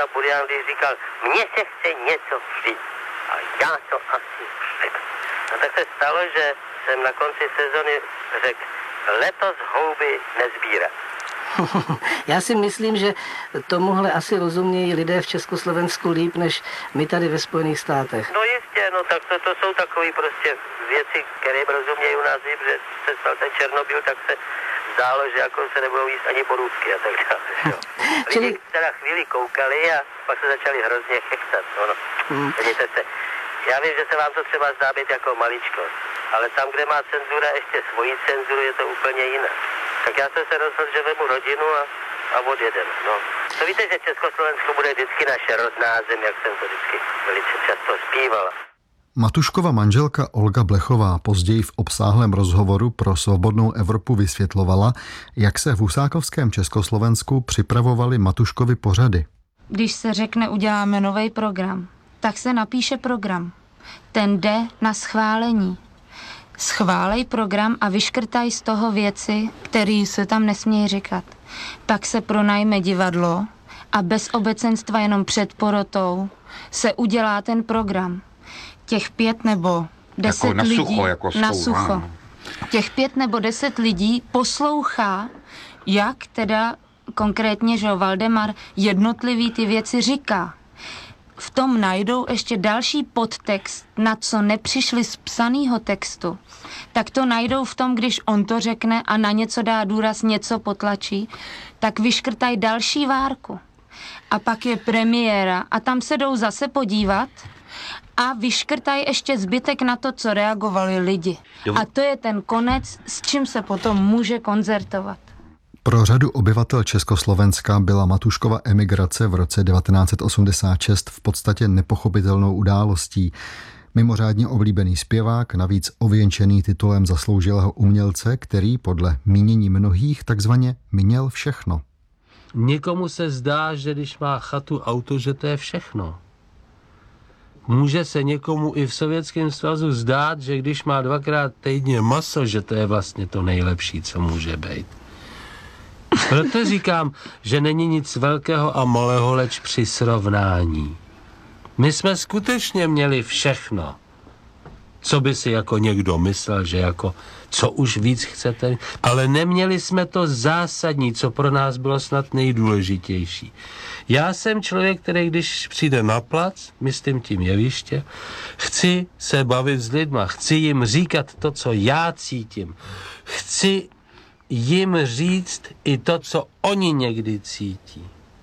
Burian, když říkal, mně se chce něco říct a já to asi řeknu. No tak se stalo, že jsem na konci sezony řekl, letos houby nezbírat. Já si myslím, že tomuhle asi rozumějí lidé v Československu líp, než my tady ve Spojených státech. No jistě, no tak to jsou takové prostě věci, které rozumějí u nás líp, že se stal ten Černobyl, tak se zdálo, že jako se nebudou jíst ani borůvky a tak dále. Lidi teda chvíli koukali a pak se začali hrozně chechtat. No. Vidíte se, já vím, že se vám to třeba zdá být jako maličkost, ale tam, kde má cenzura ještě svoji cenzuru, je to úplně jiné. Tak já jsem se rozhodl, že vemu rodinu a odjedeme. No. To víte, že Československo bude vždycky naše rodná zem, jak jsem to vždycky velice často zpívala. Matuškova manželka Olga Blechová později v obsáhlém rozhovoru pro Svobodnou Evropu vysvětlovala, jak se v husákovském Československu připravovaly Matuškovy pořady. Když se řekne, uděláme nový program, tak se napíše program. Ten jde na schválení. Schválej program a vyškrtaj z toho věci, které se tam nesmějí říkat. Pak se pronajme divadlo a bez obecenstva jenom před porotou se udělá ten program. Těch 5 nebo 10 jako lidí sucho, jako na sucho. Těch 5 nebo 10 lidí poslouchá, jak teda konkrétně, že Valdemar jednotlivý ty věci říká. V tom najdou ještě další podtext, na co nepřišli z psanýho textu. Tak to najdou v tom, když on to řekne a na něco dá důraz, něco potlačí, tak vyškrtají další várku. A pak je premiéra a tam se jdou zase podívat a vyškrtají ještě zbytek na to, co reagovali lidi. A to je ten konec, s čím se potom může koncertovat. Pro řadu obyvatel Československa byla Matuškova emigrace v roce 1986 v podstatě nepochopitelnou událostí. Mimořádně oblíbený zpěvák, navíc ověnčený titulem zasloužilého umělce, který podle mínění mnohých takzvaně měl všechno. Někomu se zdá, že když má chatu, auto, že to je všechno. Může se někomu i v Sovětském svazu zdát, že když má 2krát týdně maso, že to je vlastně to nejlepší, co může být. Proto říkám, že není nic velkého a malého, leč při srovnání. My jsme skutečně měli všechno. Co by si jako někdo myslel, že jako co už víc chcete, ale neměli jsme to zásadní, co pro nás bylo snad nejdůležitější. Já jsem člověk, který když přijde na plac, myslím tím jeviště, chci se bavit s lidma, chci jim říkat to, co já cítím. Chci jim říct i to, co oni někdy cítí.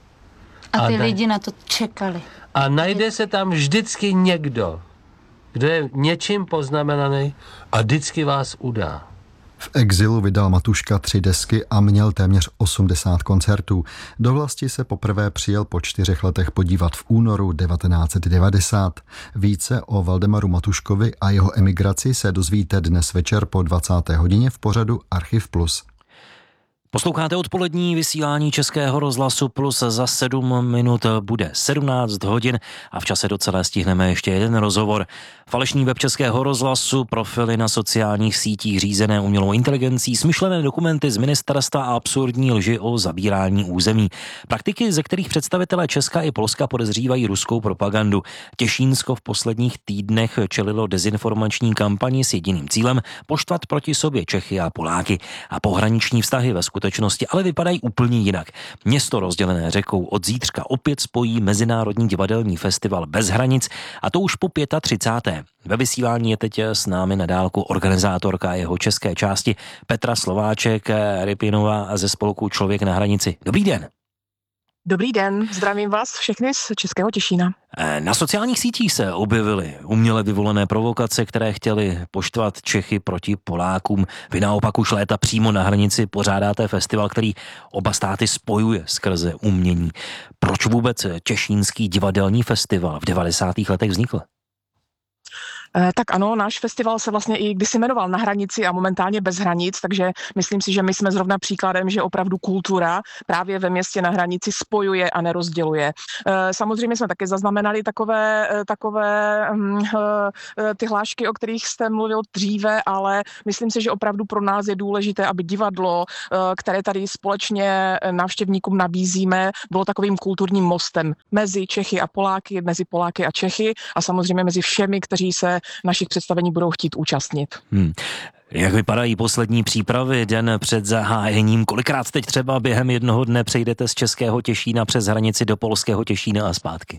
A ty lidi na to čekali. A najde se tam vždycky někdo, kdo je něčím poznamenaný a vždycky vás udá. V exilu vydal Matuška 3 desky a měl téměř 80 koncertů. Do vlasti se poprvé přijel po 4 letech podívat v únoru 1990. Více o Valdemaru Matuškovi a jeho emigraci se dozvíte dnes večer po 20. hodině v pořadu Archiv Plus. Posloucháte odpolední vysílání Českého rozhlasu Plus. Za 7 minut bude 17 hodin a v čase docela stihneme ještě jeden rozhovor. Falešný web Českého rozhlasu, profily na sociálních sítích řízené umělou inteligencí, smyšlené dokumenty z ministerstva a absurdní lži o zabírání území. Praktiky, ze kterých představitelé Česka i Polska podezřívají ruskou propagandu. Těšínsko v posledních týdnech čelilo dezinformační kampani s jediným cílem poštvat proti sobě Čechy a Poláky. A pohraniční vztahy ve skutečnosti ale vypadají úplně jinak. Město rozdělené řekou od zítřka opět spojí Mezinárodní divadelní festival Bez hranic, a to už po 35. Ve vysílání je teď s námi na dálku organizátorka jeho české části Petra Slováček Rypinová ze spolku Člověk na hranici. Dobrý den. Dobrý den, zdravím vás všechny z Českého Těšína. Na sociálních sítích se objevily uměle vyvolené provokace, které chtěly poštvat Čechy proti Polákům. Vy naopak už léta přímo na hranici pořádáte festival, který oba státy spojuje skrze umění. Proč vůbec Těšínský divadelní festival v 90. letech vznikl? Tak ano, náš festival se vlastně i kdysi jmenoval Na hranici a momentálně Bez hranic, takže myslím si, že my jsme zrovna příkladem, že opravdu kultura právě ve městě Na hranici spojuje a nerozděluje. Samozřejmě jsme také zaznamenali takové ty hlášky, o kterých jste mluvil dříve, ale myslím si, že opravdu pro nás je důležité, aby divadlo, které tady společně návštěvníkům nabízíme, bylo takovým kulturním mostem mezi Čechy a Poláky, mezi Poláky a Čechy a samozřejmě mezi všemi, kteří se našich představení budou chtít účastnit. Jak vypadají poslední přípravy den před zahájením? Kolikrát teď třeba během jednoho dne přejdete z českého Těšína přes hranici do polského Těšína a zpátky?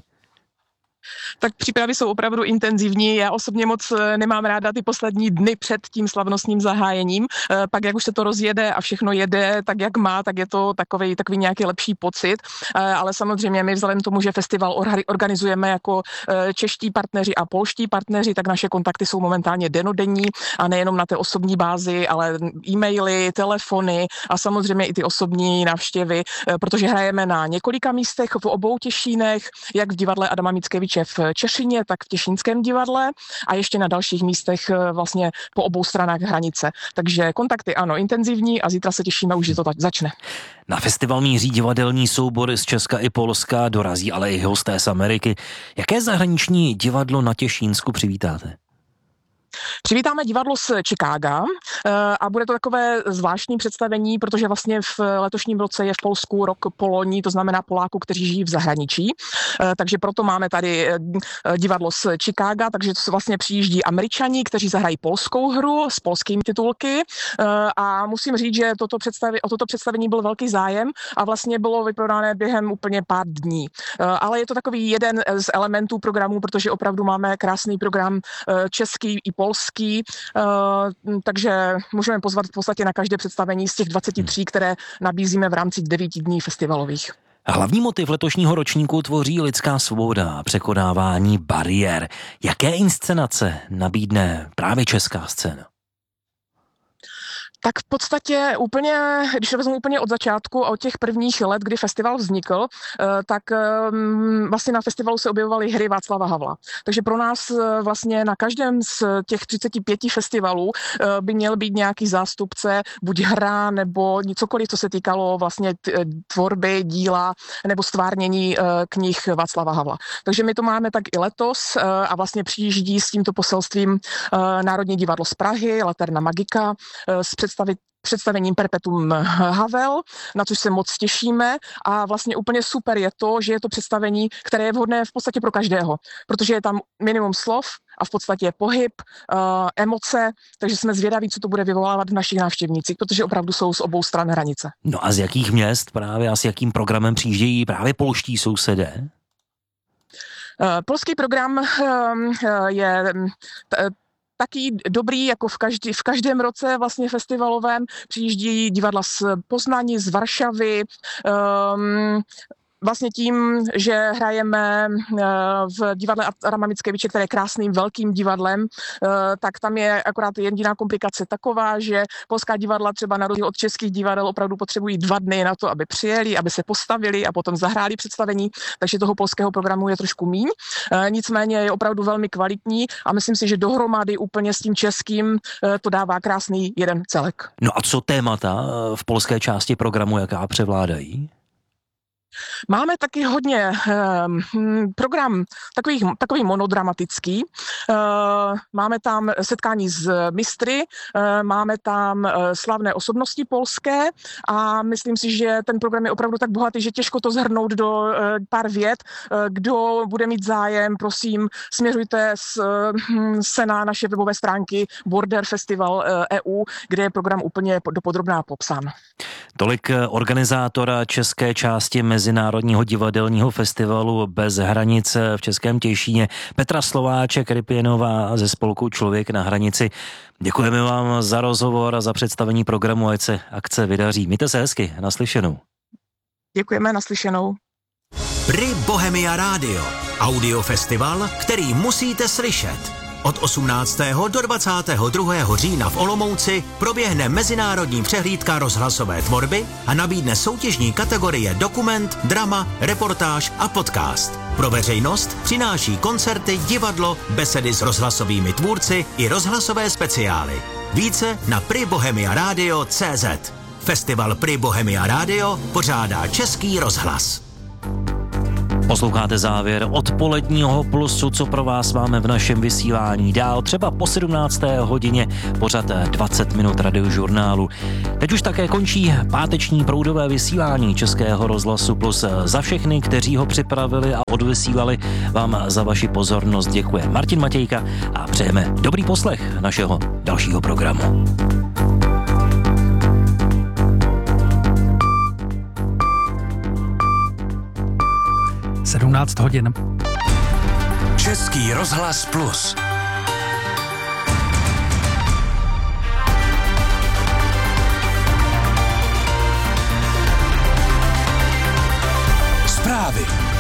Tak přípravy jsou opravdu intenzivní. Já osobně moc nemám ráda ty poslední dny před tím slavnostním zahájením. Pak, jak už se to rozjede a všechno jede tak, jak má, tak je to takový nějaký lepší pocit. Ale samozřejmě my vzhledem tomu, že festival organizujeme jako čeští partneři a polští partneři, tak naše kontakty jsou momentálně dennodenní a nejenom na té osobní bázi, ale e-maily, telefony a samozřejmě i ty osobní návštěvy, protože hrajeme na několika místech v obou Těšínech, jak v divadle Adama Mickiewicze v Češině, tak v Těšínském divadle a ještě na dalších místech vlastně po obou stranách hranice. Takže kontakty ano, intenzivní a zítra se těšíme, už že to začne. Na festival míří divadelní soubory z Česka i Polska, dorazí ale i hosté z Ameriky. Jaké zahraniční divadlo na Těšínsku přivítáte? Přivítáme divadlo z Chicaga a bude to takové zvláštní představení, protože vlastně v letošním roce je v Polsku rok Polonii, to znamená Poláků, kteří žijí v zahraničí. Takže proto máme tady divadlo z Chicaga, takže to se vlastně přijíždí Američani, kteří zahrají polskou hru s polskými titulky a musím říct, že o toto představení byl velký zájem a vlastně bylo vyprodané během úplně pár dní. Ale je to takový jeden z elementů programu, protože opravdu máme krásný program český i polský, takže můžeme pozvat v podstatě na každé představení z těch 23, které nabízíme v rámci 9 dní festivalových. Hlavní motiv letošního ročníku tvoří lidská svoboda a překonávání bariér. Jaké inscenace nabídne právě česká scéna? Tak v podstatě když to vezmu úplně od začátku a od těch prvních let, kdy festival vznikl, tak vlastně na festivalu se objevovaly hry Václava Havla. Takže pro nás vlastně na každém z těch 35 festivalů by měl být nějaký zástupce, buď hra nebo cokoliv, co se týkalo vlastně tvorby, díla nebo stvárnění knih Václava Havla. Takže my to máme tak i letos a vlastně přijíždí s tímto poselstvím Národní divadlo z Prahy, Laterna Magika, s představením Perpetuum Havel, na což se moc těšíme a vlastně úplně super je to, že je to představení, které je vhodné v podstatě pro každého, protože je tam minimum slov a v podstatě pohyb, emoce, takže jsme zvědaví, co to bude vyvolávat v našich návštěvnících, protože opravdu jsou z obou stran hranice. No a z jakých měst právě a s jakým programem přijíždějí právě polští sousedé? Polský program je taky dobrý, jako v každém roce vlastně festivalovém. Přijíždí divadla z Poznaní, z Varšavy, vlastně tím, že hrajeme v divadle Adama Mickiewicze, které je krásným velkým divadlem, tak tam je akorát jediná komplikace taková, že polská divadla třeba na rozdíl od českých divadel opravdu potřebují 2 dny na to, aby přijeli, aby se postavili a potom zahráli představení, takže toho polského programu je trošku míň. Nicméně je opravdu velmi kvalitní a myslím si, že dohromady úplně s tím českým to dává krásný jeden celek. No a co témata v polské části programu, jaká převládají? Máme taky hodně program takový monodramatický. Máme tam setkání s mistry, máme tam slavné osobnosti polské a myslím si, že ten program je opravdu tak bohatý, že těžko to shrnout do pár vět. Kdo bude mít zájem, prosím, směřujte se na naše webové stránky Border Festival EU, kde je program úplně dopodrobná popsán. Tolik organizátora české části Mezinárodního divadelního festivalu Bez hranic v Českém Těšíně Petra Slováček-Rypěnová ze spolku Člověk na hranici. Děkujeme vám za rozhovor a za představení programu, ať se akce vydaří. Mějte se hezky, naslyšenou. Děkujeme, naslyšenou. Pri Bohemia Radio, audiofestival, který musíte slyšet. Od 18. do 22. října v Olomouci proběhne mezinárodní přehlídka rozhlasové tvorby a nabídne soutěžní kategorie dokument, drama, reportáž a podcast. Pro veřejnost přináší koncerty, divadlo, besedy s rozhlasovými tvůrci i rozhlasové speciály. Více na pribohemiaradio.cz. Festival Pri Bohemia Radio pořádá Český rozhlas. Posloucháte závěr odpoledního Plusu, co pro vás máme v našem vysílání dál, třeba po 17. hodině pořad 20 minut radiožurnálu. Teď už také končí páteční proudové vysílání Českého rozhlasu Plus. Za všechny, kteří ho připravili a odvysílali, vám za vaši pozornost děkuje Martin Matějka a přejeme dobrý poslech našeho dalšího programu. 17 hodin. Český rozhlas Plus. Zprávy.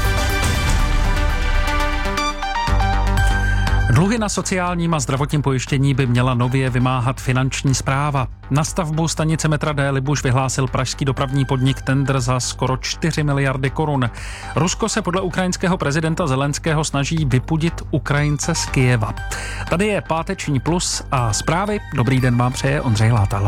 Dluhy na sociálním a zdravotním pojištění by měla nově vymáhat Finanční správa. Na stavbu stanice metra D Libuš vyhlásil pražský dopravní podnik tendr za skoro 4 miliardy korun. Rusko se podle ukrajinského prezidenta Zelenského snaží vypudit Ukrajince z Kyjeva. Tady je páteční Plus a zprávy. Dobrý den vám přeje Ondřej Látal.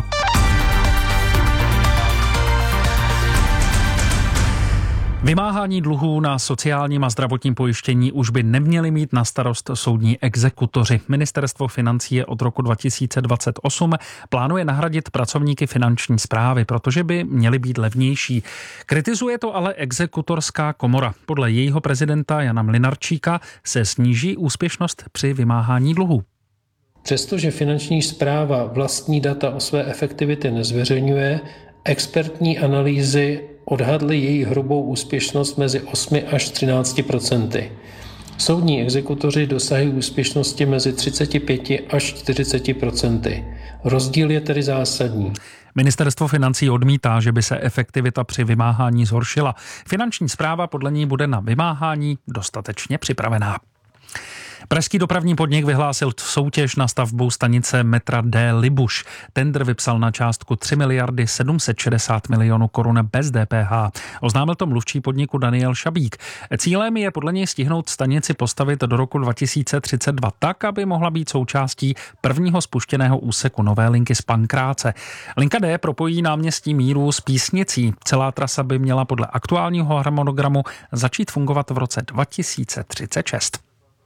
Vymáhání dluhů na sociálním a zdravotním pojištění už by neměli mít na starost soudní exekutoři. Ministerstvo financí je od roku 2028 plánuje nahradit pracovníky Finanční správy, protože by měli být levnější. Kritizuje to ale exekutorská komora. Podle jejího prezidenta Jana Mlynarčíka se sníží úspěšnost při vymáhání dluhů. Přestože Finanční správa vlastní data o své efektivitě nezveřejňuje, expertní analýzy odhadly její hrubou úspěšnost mezi 8 až 13%. Soudní exekutoři dosahují úspěšnosti mezi 35 až 40%. Rozdíl je tedy zásadní. Ministerstvo financí odmítá, že by se efektivita při vymáhání zhoršila. Finanční správa podle ní bude na vymáhání dostatečně připravená. Pražský dopravní podnik vyhlásil soutěž na stavbu stanice metra D Libuš. Tendr vypsal na částku 3 miliardy 760 milionů korun bez DPH. Oznámil to mluvčí podniku Daniel Šabík. Cílem je podle něj stihnout stanici postavit do roku 2032 tak, aby mohla být součástí prvního spuštěného úseku nové linky z Pankráce. Linka D propojí náměstí Míru s Písnicí. Celá trasa by měla podle aktuálního harmonogramu začít fungovat v roce 2036.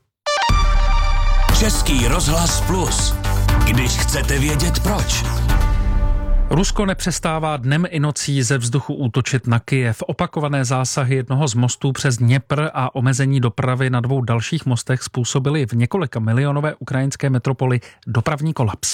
Český rozhlas Plus. Když chcete vědět proč. Rusko nepřestává dnem i nocí ze vzduchu útočit na Kyjev. Opakované zásahy jednoho z mostů přes Dněpr a omezení dopravy na 2 dalších mostech způsobily v několika milionové ukrajinské metropoli dopravní kolaps.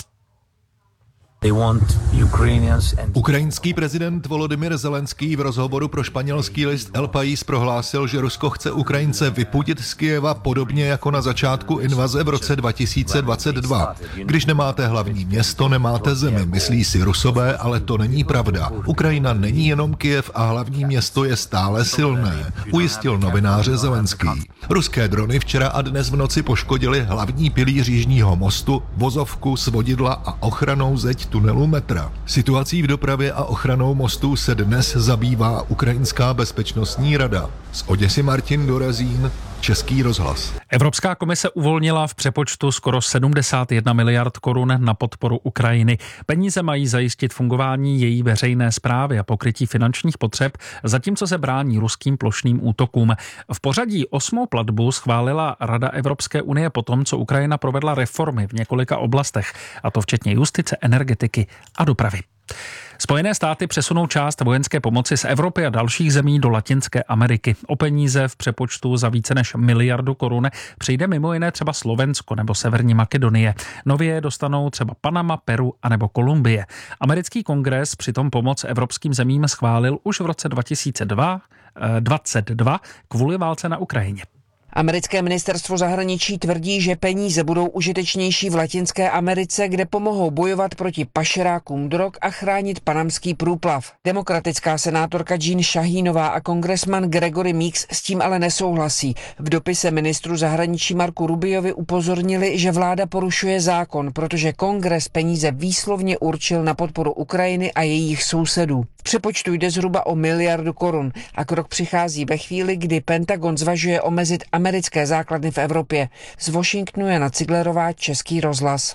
Ukrajinský prezident Volodymyr Zelenský v rozhovoru pro španělský list El País prohlásil, že Rusko chce Ukrajince vypudit z Kyjeva podobně jako na začátku invaze v roce 2022. Když nemáte hlavní město, nemáte zemi, myslí si Rusové, ale to není pravda. Ukrajina není jenom Kyjev a hlavní město je stále silné, ujistil novináře Zelenský. Ruské drony včera a dnes v noci poškodily hlavní pilíř Jižního mostu, vozovku, svodidla a ochrannou zeď tunelu metra. Situací v dopravě a ochranou mostů se dnes zabývá Ukrajinská bezpečnostní rada. Z Oděsy Martin Dorazín, Český rozhlas. Evropská komise uvolnila v přepočtu skoro 71 miliard korun na podporu Ukrajiny. Peníze mají zajistit fungování její veřejné správy a pokrytí finančních potřeb, zatímco se brání ruským plošným útokům. V pořadí 8. platbu schválila Rada Evropské unie po tom, co Ukrajina provedla reformy v několika oblastech, a to včetně justice, energetiky a dopravy. Spojené státy přesunou část vojenské pomoci z Evropy a dalších zemí do Latinské Ameriky. O peníze v přepočtu za více než 1 miliardu korun přijde mimo jiné třeba Slovensko nebo Severní Makedonie. Nově dostanou třeba Panama, Peru a nebo Kolumbie. Americký kongres přitom pomoc evropským zemím schválil už v roce 2022 kvůli válce na Ukrajině. Americké ministerstvo zahraničí tvrdí, že peníze budou užitečnější v Latinské Americe, kde pomohou bojovat proti pašerákům drog a chránit panamský průplav. Demokratická senátorka Jean Shahinová a kongresman Gregory Meeks s tím ale nesouhlasí. V dopise ministru zahraničí Marku Rubiovi upozornili, že vláda porušuje zákon, protože kongres peníze výslovně určil na podporu Ukrajiny a jejich sousedů. V přepočtu jde zhruba o miliardu korun a krok přichází ve chvíli, kdy Pentagon zvažuje omezit americké základny v Evropě. Z Washingtonu Jana Ciglerová, Český rozhlas.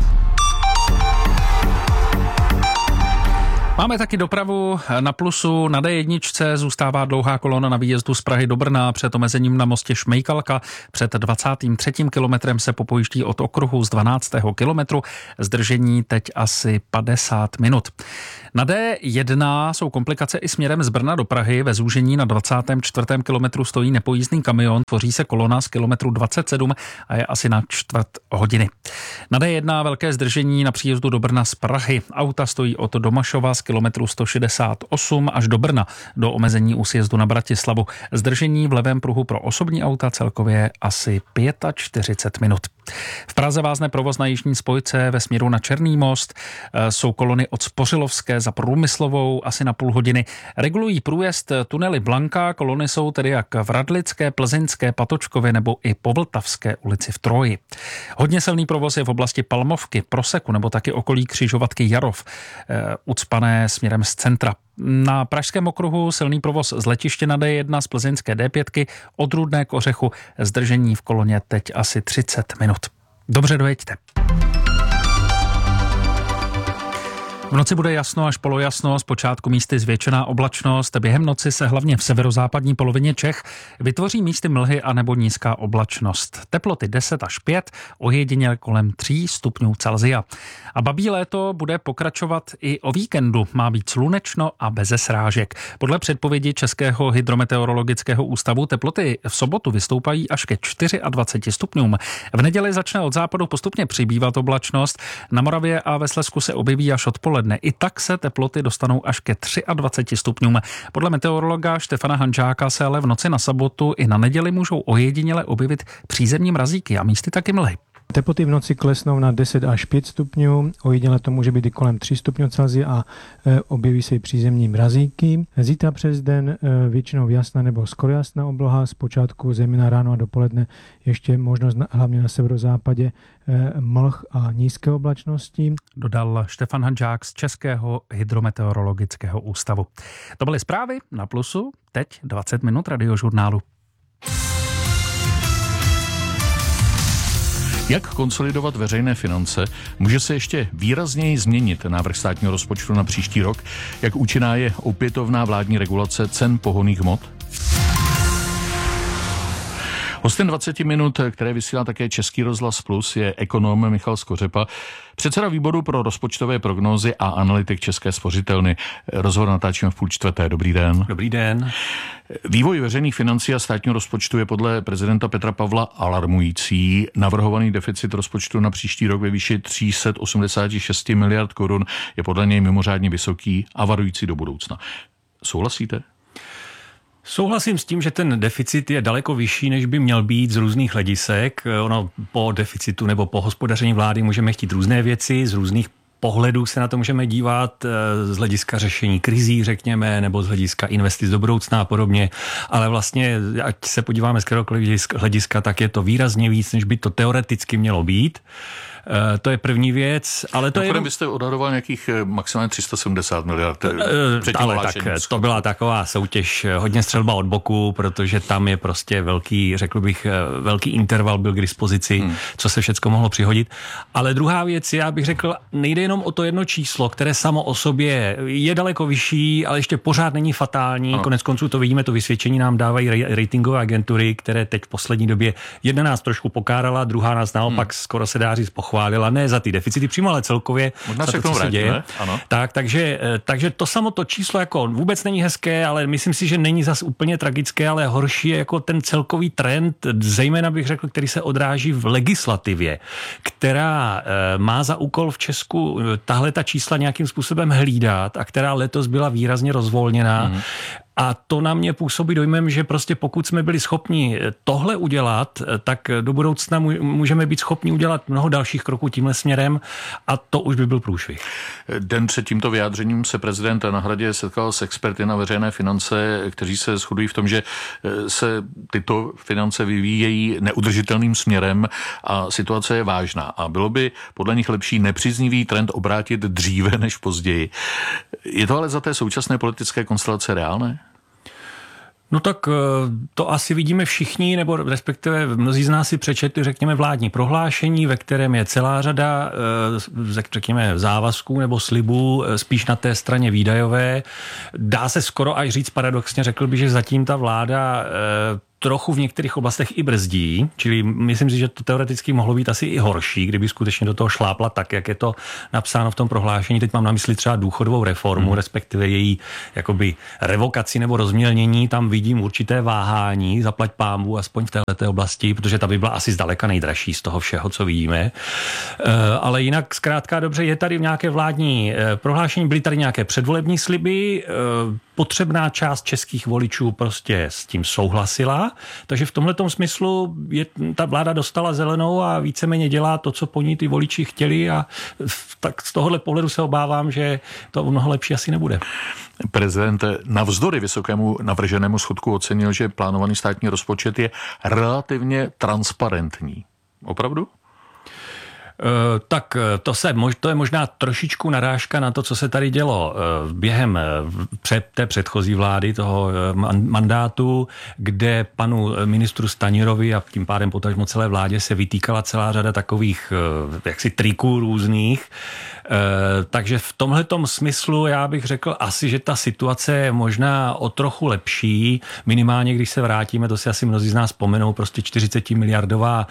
Máme taky dopravu na Plusu. Na D1 zůstává dlouhá kolona na výjezdu z Prahy do Brna před omezením na mostě Šmejkalka. Před 23. kilometrem se popojíždí od okruhu z 12. kilometru. Zdržení teď asi 50 minut. Na D1 jsou komplikace i směrem z Brna do Prahy. Ve zúžení na 24. kilometru stojí nepojízdný kamion, tvoří se kolona z kilometru 27 a je asi na čtvrt hodiny. Na D1 velké zdržení na příjezdu do Brna z Prahy. Auta stojí od Domašova z kilometru 168 až do Brna do omezení u sjezdu na Bratislavu. Zdržení v levém pruhu pro osobní auta celkově asi 45 minut. V Praze vázne provoz na jižní spojce ve směru na Černý most. Jsou kolony od Spořilovské za Průmyslovou asi na půl hodiny. Regulují průjezd tunely Blanka. Kolony jsou tedy jak v Radlické, Plzeňské, Patočkově nebo i po Vltavské ulici v Troji. Hodně silný provoz je v oblasti Palmovky, Proseku nebo taky okolí křižovatky Jarov, ucpané směrem z centra. Na pražském okruhu silný provoz z letiště na D1 z plzeňské D5 od Rudné k Ořechu. Zdržení v koloně teď asi 30 minut. Dobře, dojeďte. V noci bude jasno až polojasno, zpočátku místy zvětšená oblačnost. Během noci se hlavně v severozápadní polovině Čech vytvoří místy mlhy anebo nízká oblačnost. Teploty 10 až 5, ojediněle kolem 3 stupňů Celsia. A babí léto bude pokračovat i o víkendu. Má být slunečno a beze srážek. Podle předpovědi Českého hydrometeorologického ústavu teploty v sobotu vystoupají až ke 24 stupňům. V neděli začne od západu postupně přibývat oblačnost. Na Moravě a ve Slezsku se objeví až odpoledne. I tak se teploty dostanou až ke 23 stupňům. Podle meteorologa Štefana Hanžáka se ale v noci na sobotu i na neděli můžou ojediněle objevit přízemní mrazíky a místy taky mlhy. Teploty v noci klesnou na 10 až 5 stupňů, ojediněle to může být i kolem 3 stupňů Celsia a objeví se i přízemní mrazíky. Zítra přes den většinou jasná nebo skoro jasná obloha, zpočátku zejména ráno a dopoledne ještě možnost hlavně na severozápadě mlh a nízké oblačnosti. Dodal Štefan Hanžák z Českého hydrometeorologického ústavu. To byly zprávy na Plusu, teď 20 minut Radiožurnálu. Jak konsolidovat veřejné finance? Může se ještě výrazněji změnit návrh státního rozpočtu na příští rok? Jak účinná je opětovná vládní regulace cen pohonných hmot? Hostem 20 minut, které vysílá také Český rozhlas Plus, je ekonom Michal Skořepa, předseda výboru pro rozpočtové prognózy a analytik České spořitelny. Rozhovor natáčíme v 3:30. Dobrý den. Dobrý den. Vývoj veřejných financí a státního rozpočtu je podle prezidenta Petra Pavla alarmující. Navrhovaný deficit rozpočtu na příští rok ve výši 386 miliard korun je podle něj mimořádně vysoký a varující do budoucna. Souhlasíte? Souhlasím s tím, že ten deficit je daleko vyšší, než by měl být z různých hledisek. Ono po deficitu nebo po hospodaření vlády můžeme chtít různé věci, z různých pohledů se na to můžeme dívat, z hlediska řešení krizí, řekněme, nebo z hlediska investic do budoucna a podobně. Ale vlastně, ať se podíváme z kteréhokoliv hlediska, tak je to výrazně víc, než by to teoreticky mělo být. To je první věc, ale to je... Vy jste odhadoval nějakých maximálně 370 miliard. Ale tak to byla taková soutěž, hodně střelba od boku, protože tam je prostě velký, řekl bych, velký interval byl k dispozici, co se všecko mohlo přihodit. Ale druhá věc, já bych řekl, nejde jenom o to jedno číslo, které samo o sobě je daleko vyšší, ale ještě pořád není fatální. Konec konců to vidíme, to vysvědčení nám dávají ratingové agentury, které teď v poslední době jedna nás trošku pokárala, druhá nás naopak skoro se dá říct pochválila, ne za ty deficity přímo, ale celkově možná za to, co se děje. Takže to samo to číslo jako vůbec není hezké, ale myslím si, že není zas úplně tragické, ale horší je jako ten celkový trend, zejména bych řekl, který se odráží v legislativě, která má za úkol v Česku tahle ta čísla nějakým způsobem hlídat a která letos byla výrazně rozvolněná. A to na mě působí dojmem, že prostě pokud jsme byli schopni tohle udělat, tak do budoucna můžeme být schopni udělat mnoho dalších kroků tímhle směrem a to už by byl průšvih. Den před tímto vyjádřením se prezident na Hradě setkal s experty na veřejné finance, kteří se shodují v tom, že se tyto finance vyvíjejí neudržitelným směrem a situace je vážná. A bylo by podle nich lepší nepříznivý trend obrátit dříve než později. Je to ale za té současné politické konstelace reálné? No tak to asi vidíme všichni, nebo respektive mnozí z nás si přečetli, řekněme, vládní prohlášení, ve kterém je celá řada, řekněme, závazků nebo slibů, spíš na té straně výdajové. Dá se skoro až říct paradoxně, řekl bych, že zatím ta vláda trochu v některých oblastech i brzdí, čili myslím si, že to teoreticky mohlo být asi i horší, kdyby skutečně do toho šlápla tak, jak je to napsáno v tom prohlášení. Teď mám na mysli třeba důchodovou reformu, respektive její jakoby revokaci nebo rozmělnění. Tam vidím určité váhání, zaplať pánbůh, aspoň v této oblasti, protože ta by byla asi zdaleka nejdražší z toho všeho, co vidíme. Ale jinak zkrátka dobře, je tady nějaké vládní prohlášení, byly tady nějaké předvolební sliby, potřebná část českých voličů prostě s tím souhlasila, takže v tomhletom smyslu ta vláda dostala zelenou a víceméně dělá to, co po ní ty voliči chtěli a tak z tohohle pohledu se obávám, že to mnoho lepší asi nebude. Prezident navzdory vysokému navrženému schodku ocenil, že plánovaný státní rozpočet je relativně transparentní. Opravdu? Tak to je možná trošičku narážka na to, co se tady dělo během té předchozí vlády, toho mandátu, kde panu ministru Stanjurovi a tím pádem potažmo celé vládě se vytýkala celá řada takových jaksi triků různých. Takže v tomhletom smyslu já bych řekl asi, že ta situace je možná o trochu lepší, minimálně když se vrátíme, to si asi mnozí z nás vzpomenou, prostě 40 miliardové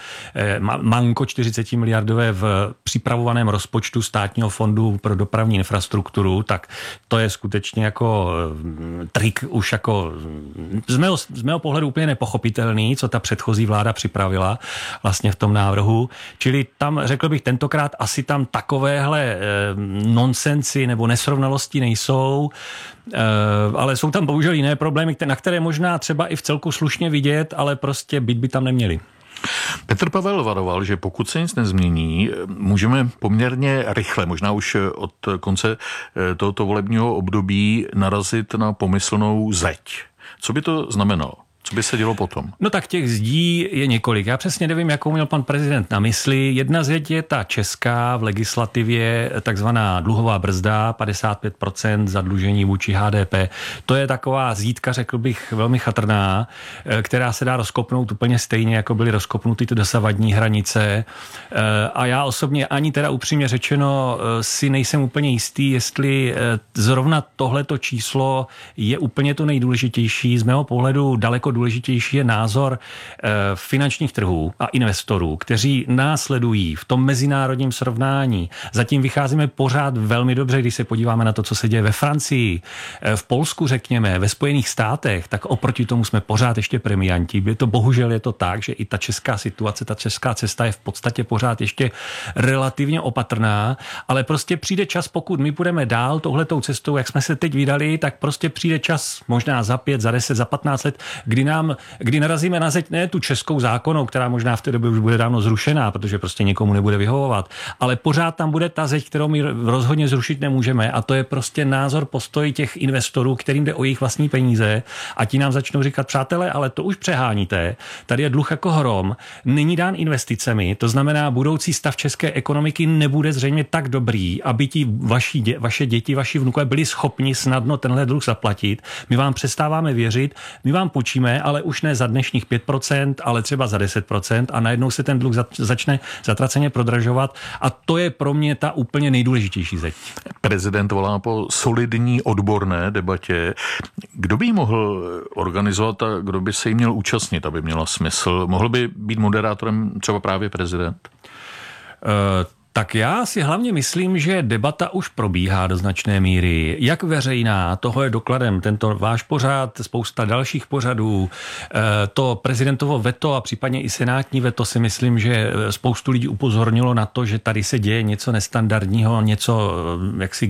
v připravovaném rozpočtu Státního fondu pro dopravní infrastrukturu, tak to je skutečně jako trik už jako z mého pohledu úplně nepochopitelný, co ta předchozí vláda připravila vlastně v tom návrhu. Čili tam, řekl bych, tentokrát asi tam takovéhle nonsensy nebo nesrovnalosti nejsou, ale jsou tam bohužel jiné problémy, na které možná třeba i v celku slušně vidět, ale prostě být by tam neměli. Petr Pavel varoval, že pokud se nic nezmění, můžeme poměrně rychle, možná už od konce tohoto volebního období, narazit na pomyslnou zeď. Co by to znamenalo? Co by se dělo potom? No tak těch zdí je několik. Já přesně nevím, jakou měl pan prezident na mysli. Jedna zeď je ta česká v legislativě, takzvaná dluhová brzda, 55% zadlužení vůči HDP. To je taková zítka, řekl bych, velmi chatrná, která se dá rozkopnout úplně stejně, jako byly rozkopnuty ty dosavadní hranice. A já osobně ani teda upřímně řečeno si nejsem úplně jistý, jestli zrovna tohleto číslo je úplně to nejdůležitější. Z mého pohledu daleko důležitější je názor finančních trhů a investorů, kteří následují v tom mezinárodním srovnání. Zatím vycházíme pořád velmi dobře, když se podíváme na to, co se děje ve Francii, v Polsku, řekněme, ve Spojených státech, tak oproti tomu jsme pořád ještě premianti. Bohužel je to tak, že i ta česká situace, ta česká cesta je v podstatě pořád ještě relativně opatrná, ale prostě přijde čas, pokud my půjdeme dál touhletou cestou, jak jsme se teď vydali, tak prostě přijde čas možná za 5, za 10, za 15 let, kdy narazíme na zeď ne tu českou zákonnou, která možná v té době už bude dávno zrušená, protože prostě někomu nebude vyhovovat, ale pořád tam bude ta zeď, kterou my rozhodně zrušit nemůžeme, a to je prostě názor, postoj těch investorů, kterým jde o jejich vlastní peníze, a ti nám začnou říkat: přátelé, ale to už přeháníte, tady je dluh jako hrom, není dán investicemi, to znamená, budoucí stav české ekonomiky nebude zřejmě tak dobrý, aby ti vaše děti, vaši vnukové byli schopni snadno tenhle dluh zaplatit. My vám přestáváme věřit, my vám počíme, ale už ne za dnešních 5%, ale třeba za 10%, a najednou se ten dluh začne zatraceně prodražovat, a to je pro mě ta úplně nejdůležitější zeď. Prezident volá po solidní odborné debatě. Kdo by ji mohl organizovat a kdo by se jí měl účastnit, aby měla smysl? Mohl by být moderátorem třeba právě prezident? Tak já si hlavně myslím, že debata už probíhá do značné míry. Jak veřejná, toho je dokladem tento váš pořad, spousta dalších pořadů. To prezidentovo veto a případně i senátní veto si myslím, že spoustu lidí upozornilo na to, že tady se děje něco nestandardního, něco, jaksi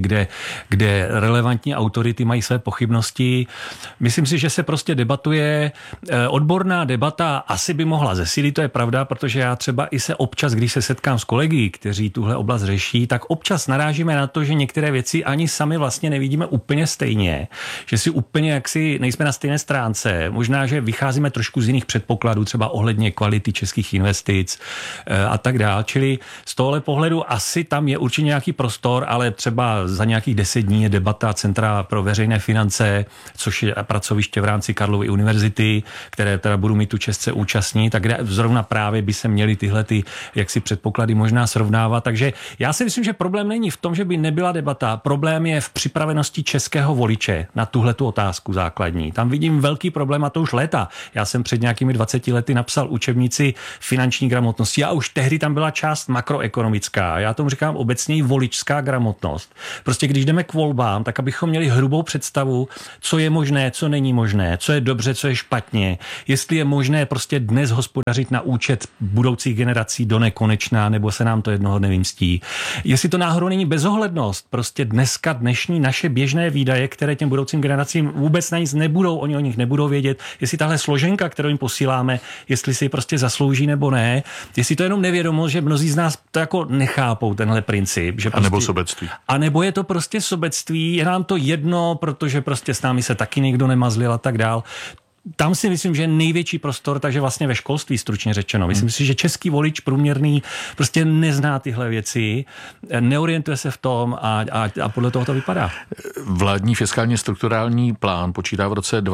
kde relevantní autority mají své pochybnosti. Myslím si, že se prostě debatuje. Odborná debata asi by mohla zesílit, to je pravda, protože já třeba i se občas, když se setkám s kolegy, kteří tuhle oblast řeší, tak občas narážíme na to, že některé věci ani sami vlastně nevidíme úplně stejně, že si úplně jaksi nejsme na stejné stránce. Možná, že vycházíme trošku z jiných předpokladů, třeba ohledně kvality českých investic a tak dále. Čili z tohle pohledu asi tam je určitě nějaký prostor, ale třeba za nějakých 10 dní je debata Centra pro veřejné finance, což je pracoviště v rámci Karlovy univerzity, které teda budu mít tu čest se účastnit, tak zrovna právě by se měly tyhle jaksi předpoklady možná srovnávat. Takže já si myslím, že problém není v tom, že by nebyla debata. Problém je v připravenosti českého voliče na tuhletu otázku základní. Tam vidím velký problém a to už léta. Já jsem před nějakými 20 lety napsal učebnici finanční gramotnosti a už tehdy tam byla část makroekonomická. Já tomu říkám obecně i voličská gramotnost. Prostě když jdeme k volbám, tak abychom měli hrubou představu, co je možné, co není možné, co je dobře, co je špatně. Jestli je možné prostě dnes hospodařit na účet budoucích generací do nekonečna, nebo se nám to jednoho dne vymstí. Jestli to náhodou není bezohlednost, prostě dnešní naše běžné výdaje, které těm budoucím generacím vůbec na nic nebudou, oni o nich nebudou vědět, jestli tahle složenka, kterou jim posíláme, jestli si ji prostě zaslouží nebo ne, jestli to jenom nevědomost, že mnozí z nás to jako nechápou tenhle princip, že prostě, a nebo sobectví. A nebo je to prostě sobectví, je nám to jedno, protože prostě s námi se taky někdo nemazlil a tak dál. Tam si myslím, že je největší prostor, takže vlastně ve školství stručně řečeno. Myslím si, že český volič průměrný prostě nezná tyhle věci, neorientuje se v tom a podle toho to vypadá. Vládní fiskálně strukturální plán počítá v roce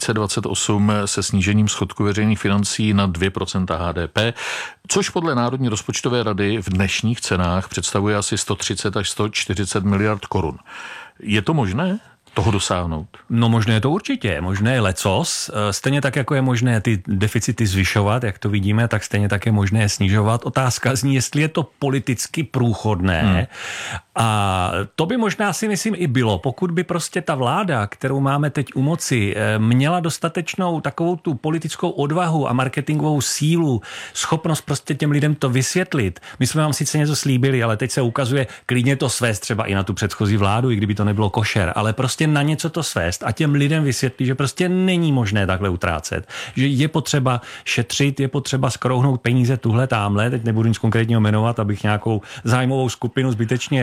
2028 se snížením schodku veřejných financí na 2% HDP, což podle Národní rozpočtové rady v dnešních cenách představuje asi 130 až 140 miliard korun. Je to možné toho dosáhnout? No možné je to určitě, možné je lecos, stejně tak, jako je možné ty deficity zvyšovat, jak to vidíme, tak stejně tak je možné je snižovat. Otázka zní, jestli je to politicky průchodné. A to by možná si myslím i bylo, pokud by prostě ta vláda, kterou máme teď u moci, měla dostatečnou takovou tu politickou odvahu a marketingovou sílu, schopnost prostě těm lidem to vysvětlit. My jsme vám sice něco slíbili, ale teď se ukazuje klidně to svést třeba i na tu předchozí vládu, i kdyby to nebylo košer, ale prostě na něco to svést a těm lidem vysvětlit, že prostě není možné takhle utrácet, že je potřeba šetřit, je potřeba skrouhnout peníze tuhle támhle, teď nebudu nic konkrétního jmenovat, abych nějakou zájmovou skupinu zbytečně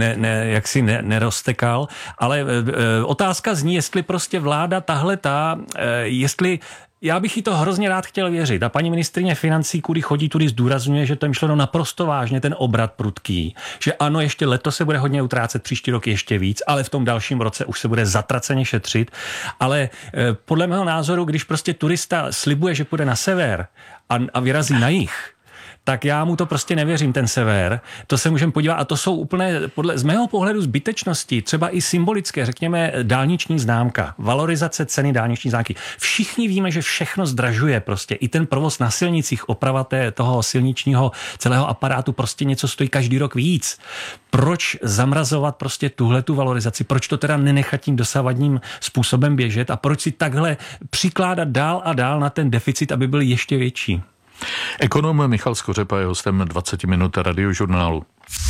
neroztekal, ale otázka zní, jestli prostě vláda jestli já bych jí to hrozně rád chtěl věřit. A paní ministryně financí, kudy chodí, tudy zdůrazňuje, že to je myšleno naprosto vážně, ten obrat prudký. Že ano, ještě letos se bude hodně utrácet, příští rok ještě víc, ale v tom dalším roce už se bude zatraceně šetřit. Ale podle mého názoru, když prostě turista slibuje, že půjde na sever a vyrazí na jih, tak já mu to prostě nevěřím, ten sever. To se můžeme podívat a to jsou úplně z mého pohledu zbytečnosti, třeba i symbolické, řekněme dálniční známka, valorizace ceny dálniční známky. Všichni víme, že všechno zdražuje prostě. I ten provoz na silnicích, oprava toho silničního celého aparátu prostě něco stojí každý rok víc. Proč zamrazovat prostě tuhletu valorizaci? Proč to teda nenechat tím dosavadním způsobem běžet a proč si takhle přikládat dál a dál na ten deficit, aby byl ještě větší? Ekonom Michal Skořepa je hostem 20 minut Radiožurnálu.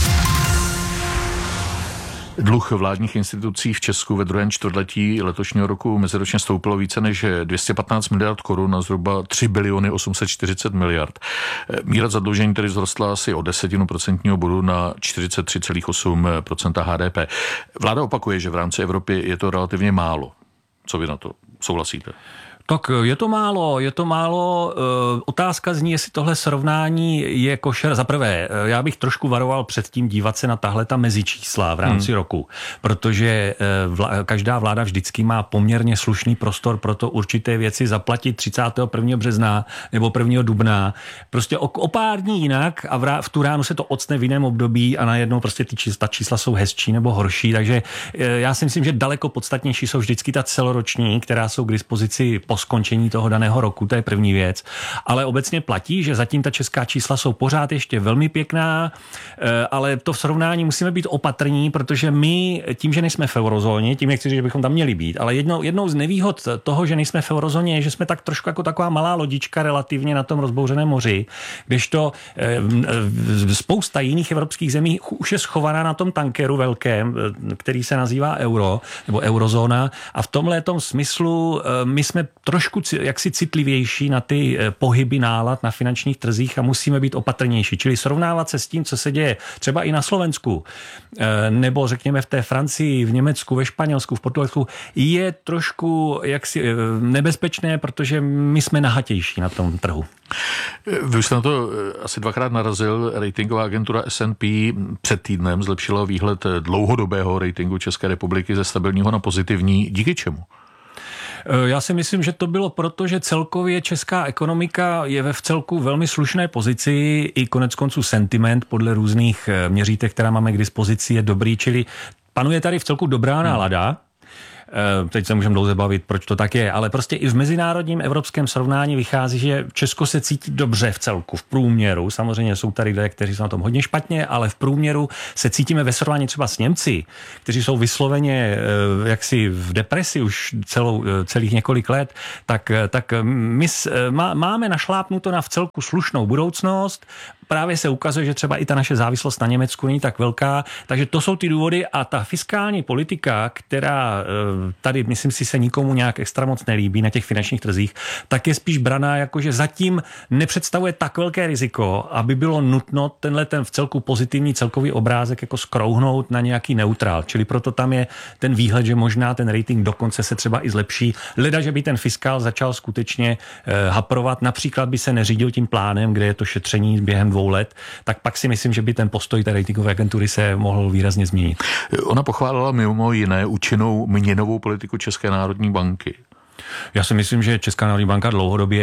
Dluh vládních institucí v Česku ve druhém čtvrtletí letošního roku meziročně stoupilo více než 215 miliard korun na zhruba 3 biliony 840 miliard. Míra zadlužení tedy vzrostla asi o 10% bodu na 43,8% HDP. Vláda opakuje, že v rámci Evropy je to relativně málo. Co vy na to souhlasíte? Tak je to málo. Otázka zní, jestli tohle srovnání je košer. Za prvé, já bych trošku varoval před tím dívat se na tahle ta mezičísla v rámci roku, protože každá vláda vždycky má poměrně slušný prostor pro to určité věci zaplatit 31. března nebo 1. dubna. Prostě o pár dní jinak a v tu ránu se to ocne v jiném období a najednou prostě ta čísla jsou hezčí nebo horší, takže já si myslím, že daleko podstatnější jsou vždycky ta celoroční, která jsou k dispozici po skončení toho daného roku, to je první věc. Ale obecně platí, že zatím ta česká čísla jsou pořád ještě velmi pěkná, ale to v srovnání musíme být opatrní, protože my tím, že nejsme v eurozóně, tím nechci říct, že bychom tam měli být, ale jednou z nevýhod toho, že nejsme v eurozóně, je, že jsme tak trošku jako taková malá lodička relativně na tom rozbouřeném moři, kdežto spousta jiných evropských zemí už je schovaná na tom tankeru velkém, který se nazývá euro, nebo eurozóna, a v tomhletom smyslu my jsme trošku jaksi citlivější na ty pohyby nálad na finančních trzích a musíme být opatrnější. Čili srovnávat se s tím, co se děje třeba i na Slovensku, nebo řekněme v té Francii, v Německu, ve Španělsku, v Portugalsku, je trošku jaksi nebezpečné, protože my jsme nahatější na tom trhu. Vy už jste na to asi dvakrát narazil. Ratingová agentura S&P před týdnem zlepšila výhled dlouhodobého ratingu České republiky ze stabilního na pozitivní. Díky čemu? Já si myslím, že to bylo proto, že celkově česká ekonomika je ve vcelku velmi slušné pozici, i koneckonců sentiment podle různých měřítek, která máme k dispozici, je dobrý, čili panuje tady vcelku dobrá nálada. Teď se můžeme dlouze bavit, proč to tak je, ale prostě i v mezinárodním evropském srovnání vychází, že Česko se cítí dobře v celku, v průměru. Samozřejmě jsou tady lidé, kteří jsou na tom hodně špatně, ale v průměru se cítíme ve srovnání třeba s Němci, kteří jsou vysloveně jaksi v depresi už celých několik let, tak my máme našlápnuto na vcelku slušnou budoucnost. Právě se ukazuje, že třeba i ta naše závislost na Německu není tak velká, takže to jsou ty důvody a ta fiskální politika, která tady, myslím si, se nikomu nějak extra moc nelíbí na těch finančních trzích, tak je spíš braná jako, že zatím nepředstavuje tak velké riziko, aby bylo nutno ten vcelku pozitivní celkový obrázek jako skrouhnout na nějaký neutrál. Čili proto tam je ten výhled, že možná ten rating dokonce se třeba i zlepší. Leda, že by ten fiskál začal skutečně haprovat, například by se neřídil tím plánem, kde je to šetření během 2 let, tak pak si myslím, že by ten postoj té ratingové agentury se mohl výrazně změnit. Ona pochválila mimo jiné účinnou měnovou politiku České národní banky. Já si myslím, že Česká národní banka dlouhodobě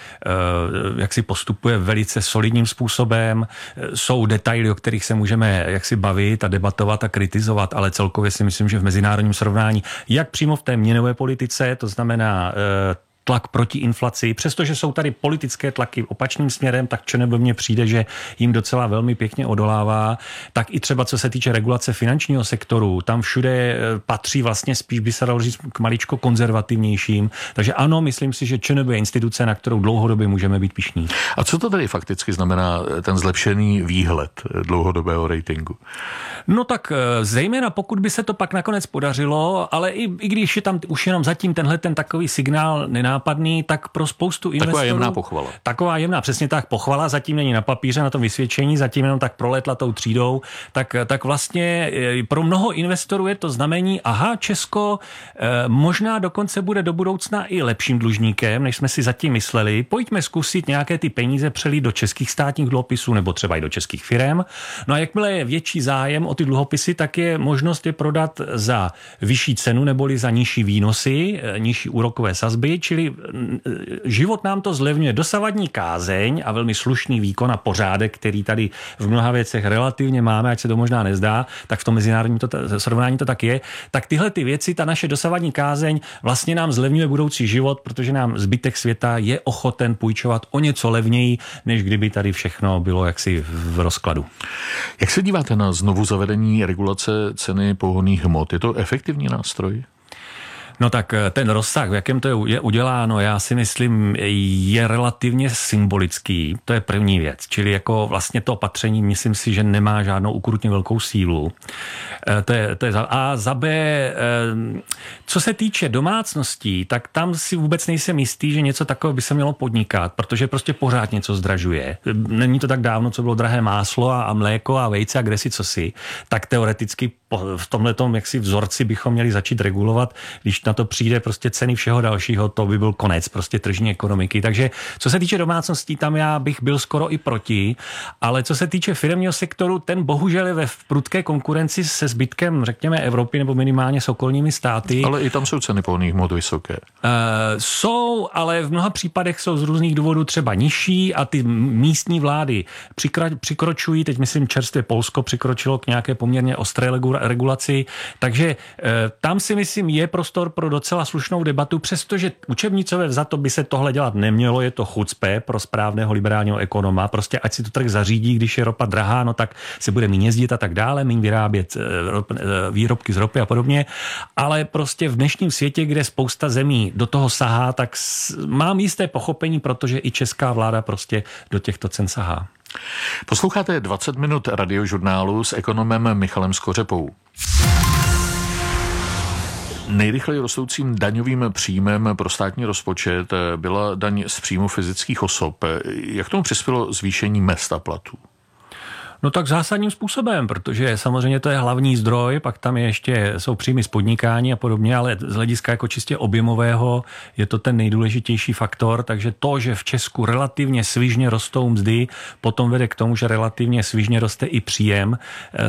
jak si postupuje velice solidním způsobem. Jsou detaily, o kterých se můžeme jaksi bavit a debatovat a kritizovat, ale celkově si myslím, že v mezinárodním srovnání, jak přímo v té měnové politice, to znamená tlak proti inflaci, přestože jsou tady politické tlaky opačným směrem, tak ČNB mně přijde, že jim docela velmi pěkně odolává. Tak i třeba co se týče regulace finančního sektoru, tam všude patří vlastně spíš, by se dalo říct, k maličko konzervativnějším. Takže ano, myslím si, že ČNB je instituce, na kterou dlouhodobě můžeme být pyšní. A co to tady fakticky znamená ten zlepšený výhled dlouhodobého ratingu? No tak zejména pokud by se to pak nakonec podařilo, ale i když je tam už jenom zatím tenhle ten takový signál nenápadný, tak pro spoustu investorů... Taková jemná pochvala. Taková jemná, přesně tak, pochvala, zatím není na papíře, na tom vysvědčení, zatím jenom tak proletla tou třídou, tak vlastně pro mnoho investorů je to znamení, aha, Česko možná dokonce bude do budoucna i lepším dlužníkem, než jsme si zatím mysleli. Pojďme zkusit nějaké ty peníze přelít do českých státních dluhopisů nebo třeba i do českých firem. No a jakmile je větší zájem o ty dluhopisy, tak je možnost je prodat za vyšší cenu neboli za nižší výnosy, nižší úrokové sazby, čili život nám to zlevňuje. Dosavadní kázeň a velmi slušný výkon a pořádek, který tady v mnoha věcech relativně máme, ať se to možná nezdá, tak v tom mezinárodním srovnání to tak je. Tak tyhle ty věci, ta naše dosavadní kázeň vlastně nám zlevňuje budoucí život, protože nám zbytek světa je ochoten půjčovat o něco levněji, než kdyby tady všechno bylo jaksi v rozkladu. Jak se díváte na znovu zavedení regulace ceny pohonných hmot? Je to efektivní nástroj? No tak ten rozsah, v jakém to je uděláno, já si myslím, je relativně symbolický. To je první věc. Čili jako vlastně to opatření, myslím si, že nemá žádnou ukrutně velkou sílu. To je A. Za B, co se týče domácností, tak tam si vůbec nejsem jistý, že něco takového by se mělo podnikat, protože prostě pořád něco zdražuje. Není to tak dávno, co bylo drahé máslo a mléko a vejce a kdesi cosi. Tak teoreticky v tomhletom jaksi vzorci bychom měli začít regulovat, když na to přijde prostě ceny všeho dalšího, to by byl konec prostě tržní ekonomiky. Takže co se týče domácností, tam já bych byl skoro i proti, ale co se týče firemního sektoru, ten bohužel je ve prudké konkurenci se zbytkem, řekněme, Evropy nebo minimálně s okolními státy. Ale i tam jsou ceny pohonných hmot vysoké. Jsou, ale v mnoha případech jsou z různých důvodů třeba nižší a ty místní vlády přikročují, teď myslím čerstvě Polsko přikročilo k nějaké poměrně ostré regulaci. Takže tam si myslím, je prostor pro docela slušnou debatu, přestože učebnicové vzato by se tohle dělat nemělo, je to chucpe pro správného liberálního ekonoma. Prostě ať si to trh zařídí, když je ropa drahá, no tak se bude méně jezdit a tak dále, méně vyrábět výrobky z ropy a podobně. Ale prostě v dnešním světě, kde spousta zemí do toho sahá, tak mám jisté pochopení, protože i česká vláda prostě do těchto cen sahá. Posloucháte 20 minut radiožurnálu s ekonomem Michalem Skořepou. Nejrychleji rostoucím daňovým příjmem pro státní rozpočet byla daň z příjmu fyzických osob. Jak tomu přispělo zvýšení mezd a platů? No tak zásadním způsobem, protože samozřejmě to je hlavní zdroj, pak tam jsou příjmy z podnikání a podobně, ale z hlediska jako čistě objemového je to ten nejdůležitější faktor, takže to, že v Česku relativně svižně rostou mzdy, potom vede k tomu, že relativně svižně roste i příjem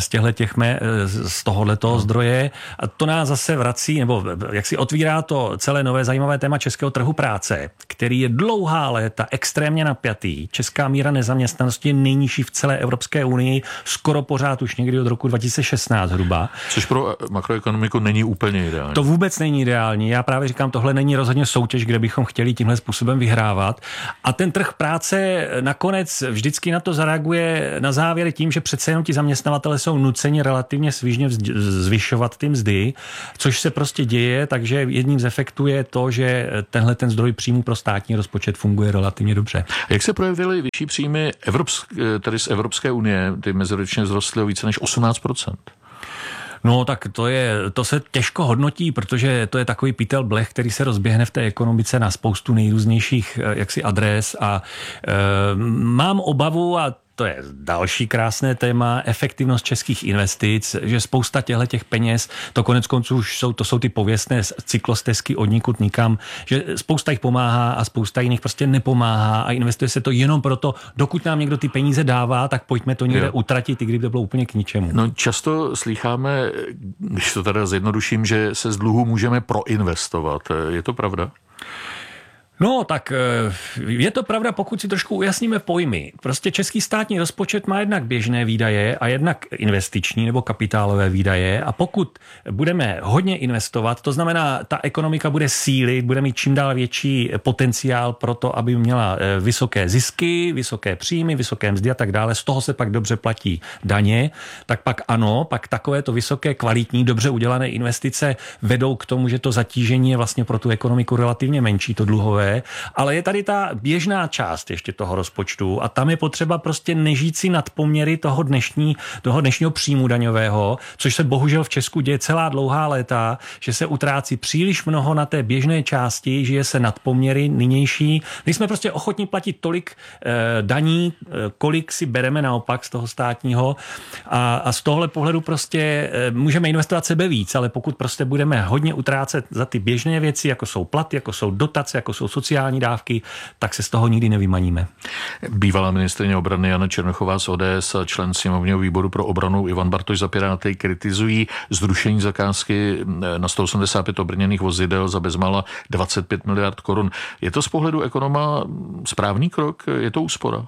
z tohoto zdroje. A to nás zase vrací, nebo jak si otvírá to celé nové zajímavé téma českého trhu práce, který je dlouhá léta extrémně napjatý. Česká míra nezaměstnanosti je nejnižší v celé Evropské unii, skoro pořád už někdy od roku 2016 hruba. Což pro makroekonomiku není úplně ideální. To vůbec není ideální. Já právě říkám, tohle není rozhodně soutěž, kde bychom chtěli tímhle způsobem vyhrávat. A ten trh práce nakonec vždycky na to zareaguje na závěr tím, že přece jenom ti zaměstnavatele jsou nuceni relativně svižně zvyšovat ty mzdy, což se prostě děje, takže jedním z efektů je to, že tenhle ten zdroj příjmů pro státní rozpočet funguje relativně dobře. Jak se projevily vyšší příjmy tedy z Evropské unie? Ty meziročně vzrostly o více než 18%. No tak to se těžko hodnotí, protože to je takový pytel blech, který se rozběhne v té ekonomice na spoustu nejrůznějších adres a mám obavu, a to je další krásné téma, efektivnost českých investic, že spousta těch peněz, to konec konců už jsou ty pověstné cyklostezky od nikud nikam, že spousta jich pomáhá a spousta jiných prostě nepomáhá a investuje se to jenom proto, dokud nám někdo ty peníze dává, tak pojďme to někde utratit, i kdyby to bylo úplně k ničemu. No často slýcháme, když to teda zjednoduším, že se z dluhu můžeme proinvestovat. Je to pravda? No, tak je to pravda, pokud si trošku ujasníme pojmy. Prostě český státní rozpočet má jednak běžné výdaje a jednak investiční nebo kapitálové výdaje a pokud budeme hodně investovat, to znamená, ta ekonomika bude sílit, bude mít čím dál větší potenciál pro to, aby měla vysoké zisky, vysoké příjmy, vysoké mzdy a tak dále, z toho se pak dobře platí daně, tak pak ano, pak takovéto vysoké, kvalitní, dobře udělané investice vedou k tomu, že to zatížení je vlastně pro tu ekonomiku relativně menší, to dluhové. Ale je tady ta běžná část ještě toho rozpočtu a tam je potřeba prostě nežít si nadpoměry toho dnešního příjmu daňového, což se bohužel v Česku děje celá dlouhá léta, že se utrácí příliš mnoho na té běžné části, žije se nadpoměry nynější. Nejsme prostě ochotní platit tolik daní, kolik si bereme naopak z toho státního a z tohle pohledu prostě můžeme investovat sebe víc, ale pokud prostě budeme hodně utrácet za ty běžné věci, jako jsou platy, jako jsou dotace, jako jsou sociální dávky, tak se z toho nikdy nevymaníme. Bývalá ministryně obrany Jana Černochová z ODS a člen sněmovního výboru pro obranu Ivan Bartoš za Piráty kritizují zrušení zakázky na 185 obrněných vozidel za bezmála 25 miliard korun. Je to z pohledu ekonoma správný krok? Je to úspora?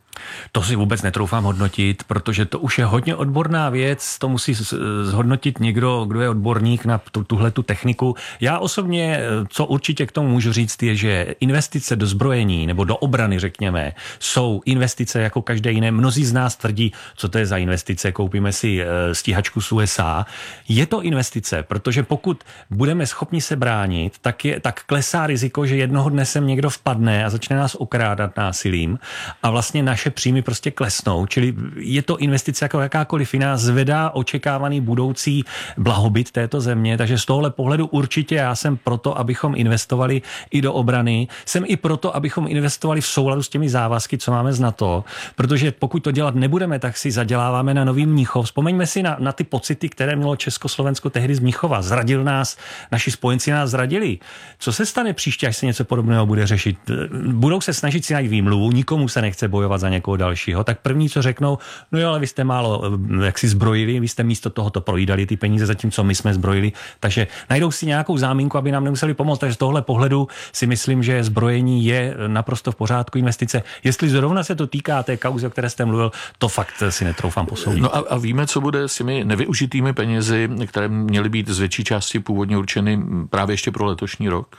To si vůbec netroufám hodnotit, protože to už je hodně odborná věc, to musí zhodnotit někdo, kdo je odborník na tuhletu techniku. Já osobně, co určitě k tomu můžu říct, je, že investice do zbrojení nebo do obrany, řekněme, jsou investice jako každé jiné. Mnozí z nás tvrdí, co to je za investice, koupíme si stíhačku z USA. Je to investice, protože pokud budeme schopni se bránit, tak klesá riziko, že jednoho dne sem někdo vpadne a začne nás okrádat násilím a vlastně naše příjmy prostě klesnou, čili je to investice jako jakákoliv jiná, zvedá očekávaný budoucí blahobyt této země, takže z tohohle pohledu určitě já jsem proto, abychom investovali i do obrany, jsem i proto, abychom investovali v souladu s těmi závazky, co máme z NATO, protože pokud to dělat nebudeme, tak si zaděláváme na Nový Mnichov. Vzpomeňme si na ty pocity, které mělo Československo tehdy z Mnichova. Zradil nás, naši spojenci nás zradili. Co se stane příště, až se něco podobného bude řešit? Budou se snažit si najít výmluvu, nikomu se nechce bojovat za někoho někoho dalšího, tak první, co řeknou, no jo, ale vy jste málo jaksi zbrojili, vy jste místo tohoto projídali ty peníze, zatímco my jsme zbrojili, takže najdou si nějakou záminku, aby nám nemuseli pomoct. Takže z tohle pohledu si myslím, že zbrojení je naprosto v pořádku investice. Jestli zrovna se to týká té kauzy, o které jste mluvil, to fakt si netroufám posoudit. No a víme, co bude s těmi nevyužitými penězi, které měly být z větší části původně určeny právě ještě pro letošní rok?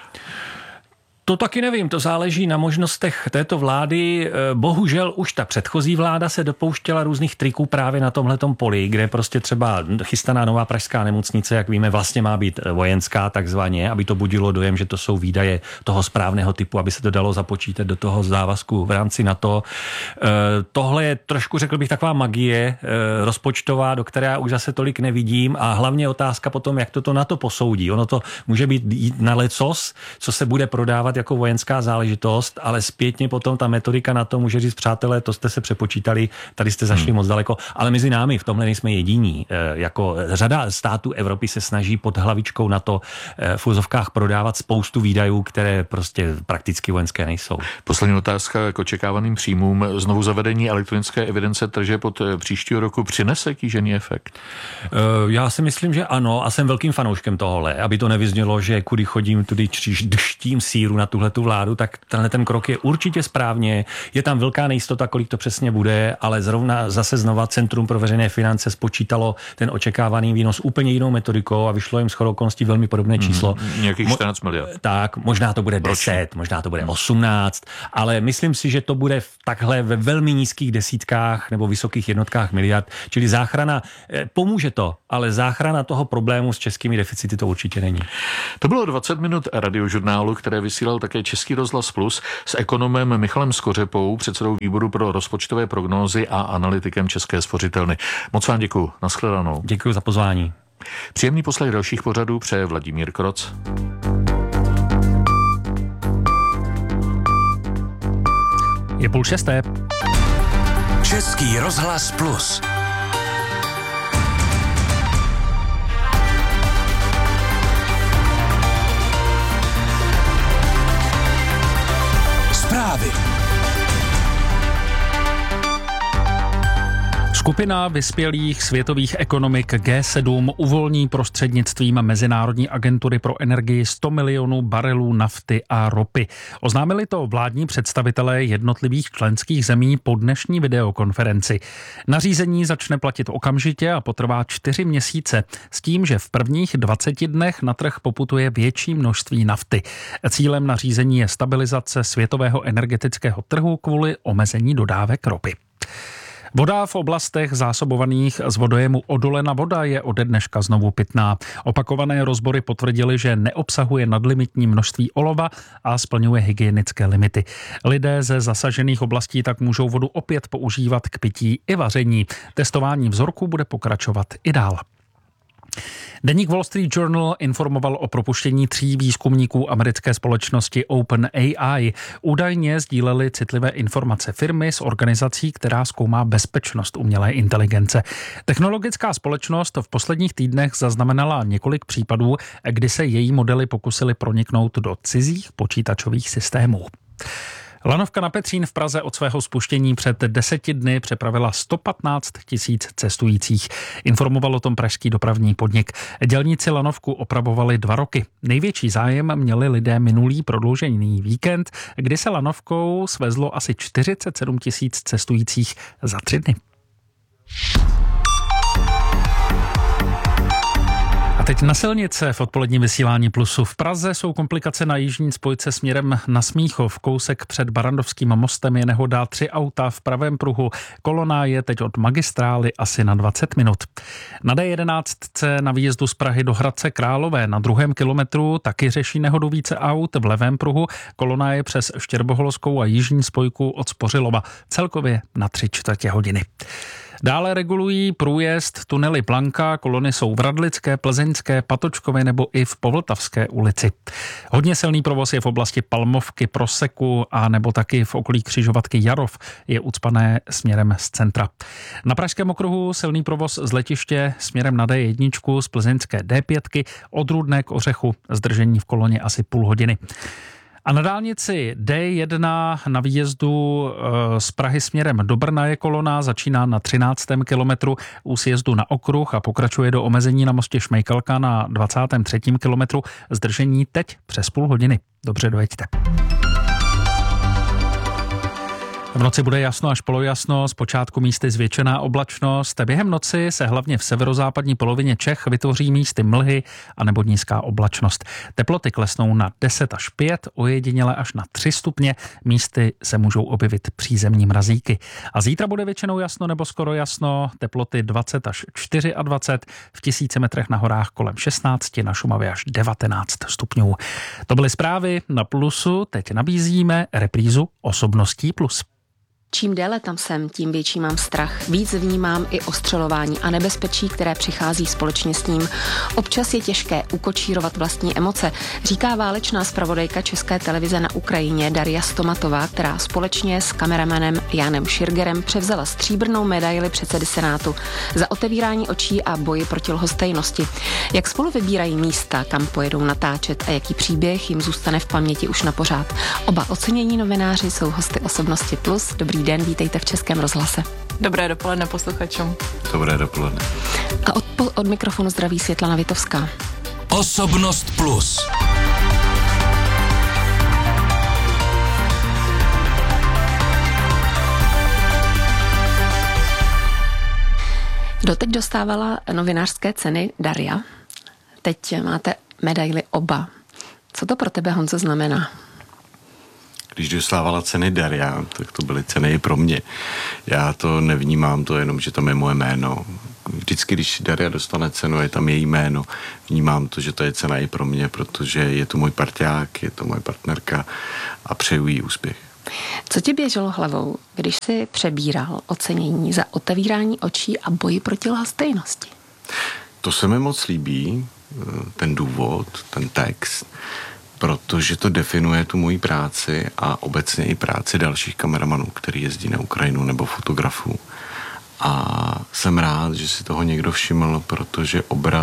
To taky nevím, to záleží na možnostech této vlády. Bohužel už ta předchozí vláda se dopouštěla různých triků právě na tomhletom poli, kde prostě třeba chystaná nová pražská nemocnice, jak víme, vlastně má být vojenská takzvaně, aby to budilo dojem, že to jsou výdaje toho správného typu, aby se to dalo započítat do toho závazku v rámci NATO. Tohle je trošku, řekl bych, taková magie rozpočtová, do které já už zase tolik nevidím a hlavně otázka potom, jak to NATO posoudí. Ono to může být na lecos, co se bude prodávat jako vojenská záležitost, ale zpětně potom ta metodika na to může říct, přátelé, to jste se přepočítali, tady jste zašli moc daleko, ale mezi námi v tomhle nejsme jediní. Jako řada států Evropy se snaží pod hlavičkou na to v úzovkách prodávat spoustu výdajů, které prostě prakticky vojenské nejsou. Poslední otázka k očekávaným příjmům. Znovu zavedení elektronické evidence tržeb od příštího roku přinese kýžený efekt? Já si myslím, že ano a jsem velkým fanouškem tohohle, aby to nevyznělo, že kudy chodím, tudy dštím síru na tuhletu vládu, tak tenhle ten krok je určitě správně. Je tam velká nejistota, kolik to přesně bude, ale znova Centrum pro veřejné finance spočítalo ten očekávaný výnos úplně jinou metodikou a vyšlo jim shodou okolností velmi podobné číslo. Nějakých 14 miliard. Tak, možná to bude 10, možná to bude 18, ale myslím si, že to bude takhle ve velmi nízkých desítkách nebo vysokých jednotkách miliard, čili záchrana, pomůže to, ale záchrana toho problému s českými deficity to určitě není. To bylo 20 minut radiožurnálu, které vysílal také Český rozhlas Plus s ekonomem Michalem Skořepou, předsedou výboru pro rozpočtové prognózy a analytikem České spořitelny. Moc vám děkuju. Nashledanou. Děkuji za pozvání. Příjemný poslech dalších pořadů přeje Vladimír Kroc. Je 5:30. Český rozhlas Plus. Zprávy. Skupina vyspělých světových ekonomik G7 uvolní prostřednictvím Mezinárodní agentury pro energii 100 milionů barelů nafty a ropy. Oznámili to vládní představitelé jednotlivých členských zemí po dnešní videokonferenci. Nařízení začne platit okamžitě a potrvá 4 měsíce, s tím, že v prvních 20 dnech na trh poputuje větší množství nafty. Cílem nařízení je stabilizace světového energetického trhu kvůli omezení dodávek ropy. Voda v oblastech zásobovaných z vodojemu Odolena voda je ode dneška znovu pitná. Opakované rozbory potvrdily, že neobsahuje nadlimitní množství olova a splňuje hygienické limity. Lidé ze zasažených oblastí tak můžou vodu opět používat k pití i vaření. Testování vzorků bude pokračovat i dál. Deník Wall Street Journal informoval o propuštění 3 výzkumníků americké společnosti OpenAI. Údajně sdíleli citlivé informace firmy s organizací, která zkoumá bezpečnost umělé inteligence. Technologická společnost v posledních týdnech zaznamenala několik případů, kdy se její modely pokusily proniknout do cizích počítačových systémů. Lanovka na Petřín v Praze od svého spuštění před 10 dny přepravila 115 000 cestujících. Informoval o tom pražský dopravní podnik. Dělníci lanovku opravovali 2 roky. Největší zájem měli lidé minulý prodloužený víkend, kdy se lanovkou svezlo asi 47 000 cestujících za 3 dny. Teď na silnice v odpoledním vysílání Plusu. V Praze jsou komplikace na jižní spojce směrem na Smíchov. Kousek před Barrandovským mostem je nehoda, 3 auta v pravém pruhu. Kolona je teď od magistrály asi na 20 minut. Na D11 na výjezdu z Prahy do Hradce Králové na 2. kilometru taky řeší nehodu více aut v levém pruhu. Kolona je přes Štěrboholskou a jižní spojku od Spořilova. Celkově na 3/4 hodiny. Dále regulují průjezd tunely Blanka, kolony jsou v Radlické, Plzeňské, Patočkově nebo i v Povltavské ulici. Hodně silný provoz je v oblasti Palmovky, Proseku a nebo taky v okolí křižovatky Jarov je ucpané směrem z centra. Na Pražském okruhu silný provoz z letiště směrem na D1 z plzeňské D5 od Rudné k Ořechu, zdržení v koloně asi půl hodiny. A na dálnici D1 na výjezdu z Prahy směrem do Brna je kolona, začíná na 13. kilometru u sjezdu na okruh a pokračuje do omezení na mostě Šmejkalka na 23. kilometru. Zdržení teď přes půl hodiny. Dobře, dojeďte. V noci bude jasno až polojasno, zpočátku místy zvětšená oblačnost. Během noci se hlavně v severozápadní polovině Čech vytvoří místy mlhy anebo nízká oblačnost. Teploty klesnou na 10 až 5, ojediněle až na 3 stupně. Místy se můžou objevit přízemní mrazíky. A zítra bude většinou jasno nebo skoro jasno, teploty 20 až 24, v 1000 metrech na horách kolem 16, na Šumavě až 19 stupňů. To byly zprávy na Plusu, teď nabízíme reprízu Osobností plus. Čím déle tam jsem, tím větší mám strach. Víc vnímám i ostřelování a nebezpečí, které přichází společně s ním. Občas je těžké ukočírovat vlastní emoce, říká válečná zpravodajka České televize na Ukrajině Daria Stomatová, která společně s kameramanem Janem Širgerem převzala stříbrnou medaili předsedy Senátu za otevírání očí a boji proti lhostejnosti. Jak spolu vybírají místa, kam pojedou natáčet a jaký příběh jim zůstane v paměti už na pořád. Oba ocenění novináři jsou hosty Osobnosti plus. Dobrý den, vítejte v Českém rozhlase. Dobré dopoledne posluchačům. Dobré dopoledne. A od mikrofonu zdraví Světlana Vitovská. Osobnost plus. Doteď dostávala novinářské ceny Daria. Teď máte medaili oba. Co to pro tebe, Honzo, znamená? Když dostávala ceny Daria, tak to byly ceny i pro mě. Já to nevnímám, to jenom, že tam je moje jméno. Vždycky, když Daria dostane cenu, je tam její jméno. Vnímám to, že to je cena i pro mě, protože je to můj parťák, je to moje partnerka a přeju jí úspěch. Co ti běželo hlavou, když jsi přebíral ocenění za otevírání očí a boji proti lhostejnosti? To se mi moc líbí, ten důvod, ten text, protože to definuje tu moji práci a obecně i práci dalších kameramanů, který jezdí na Ukrajinu nebo fotografů. A jsem rád, že si toho někdo všiml, protože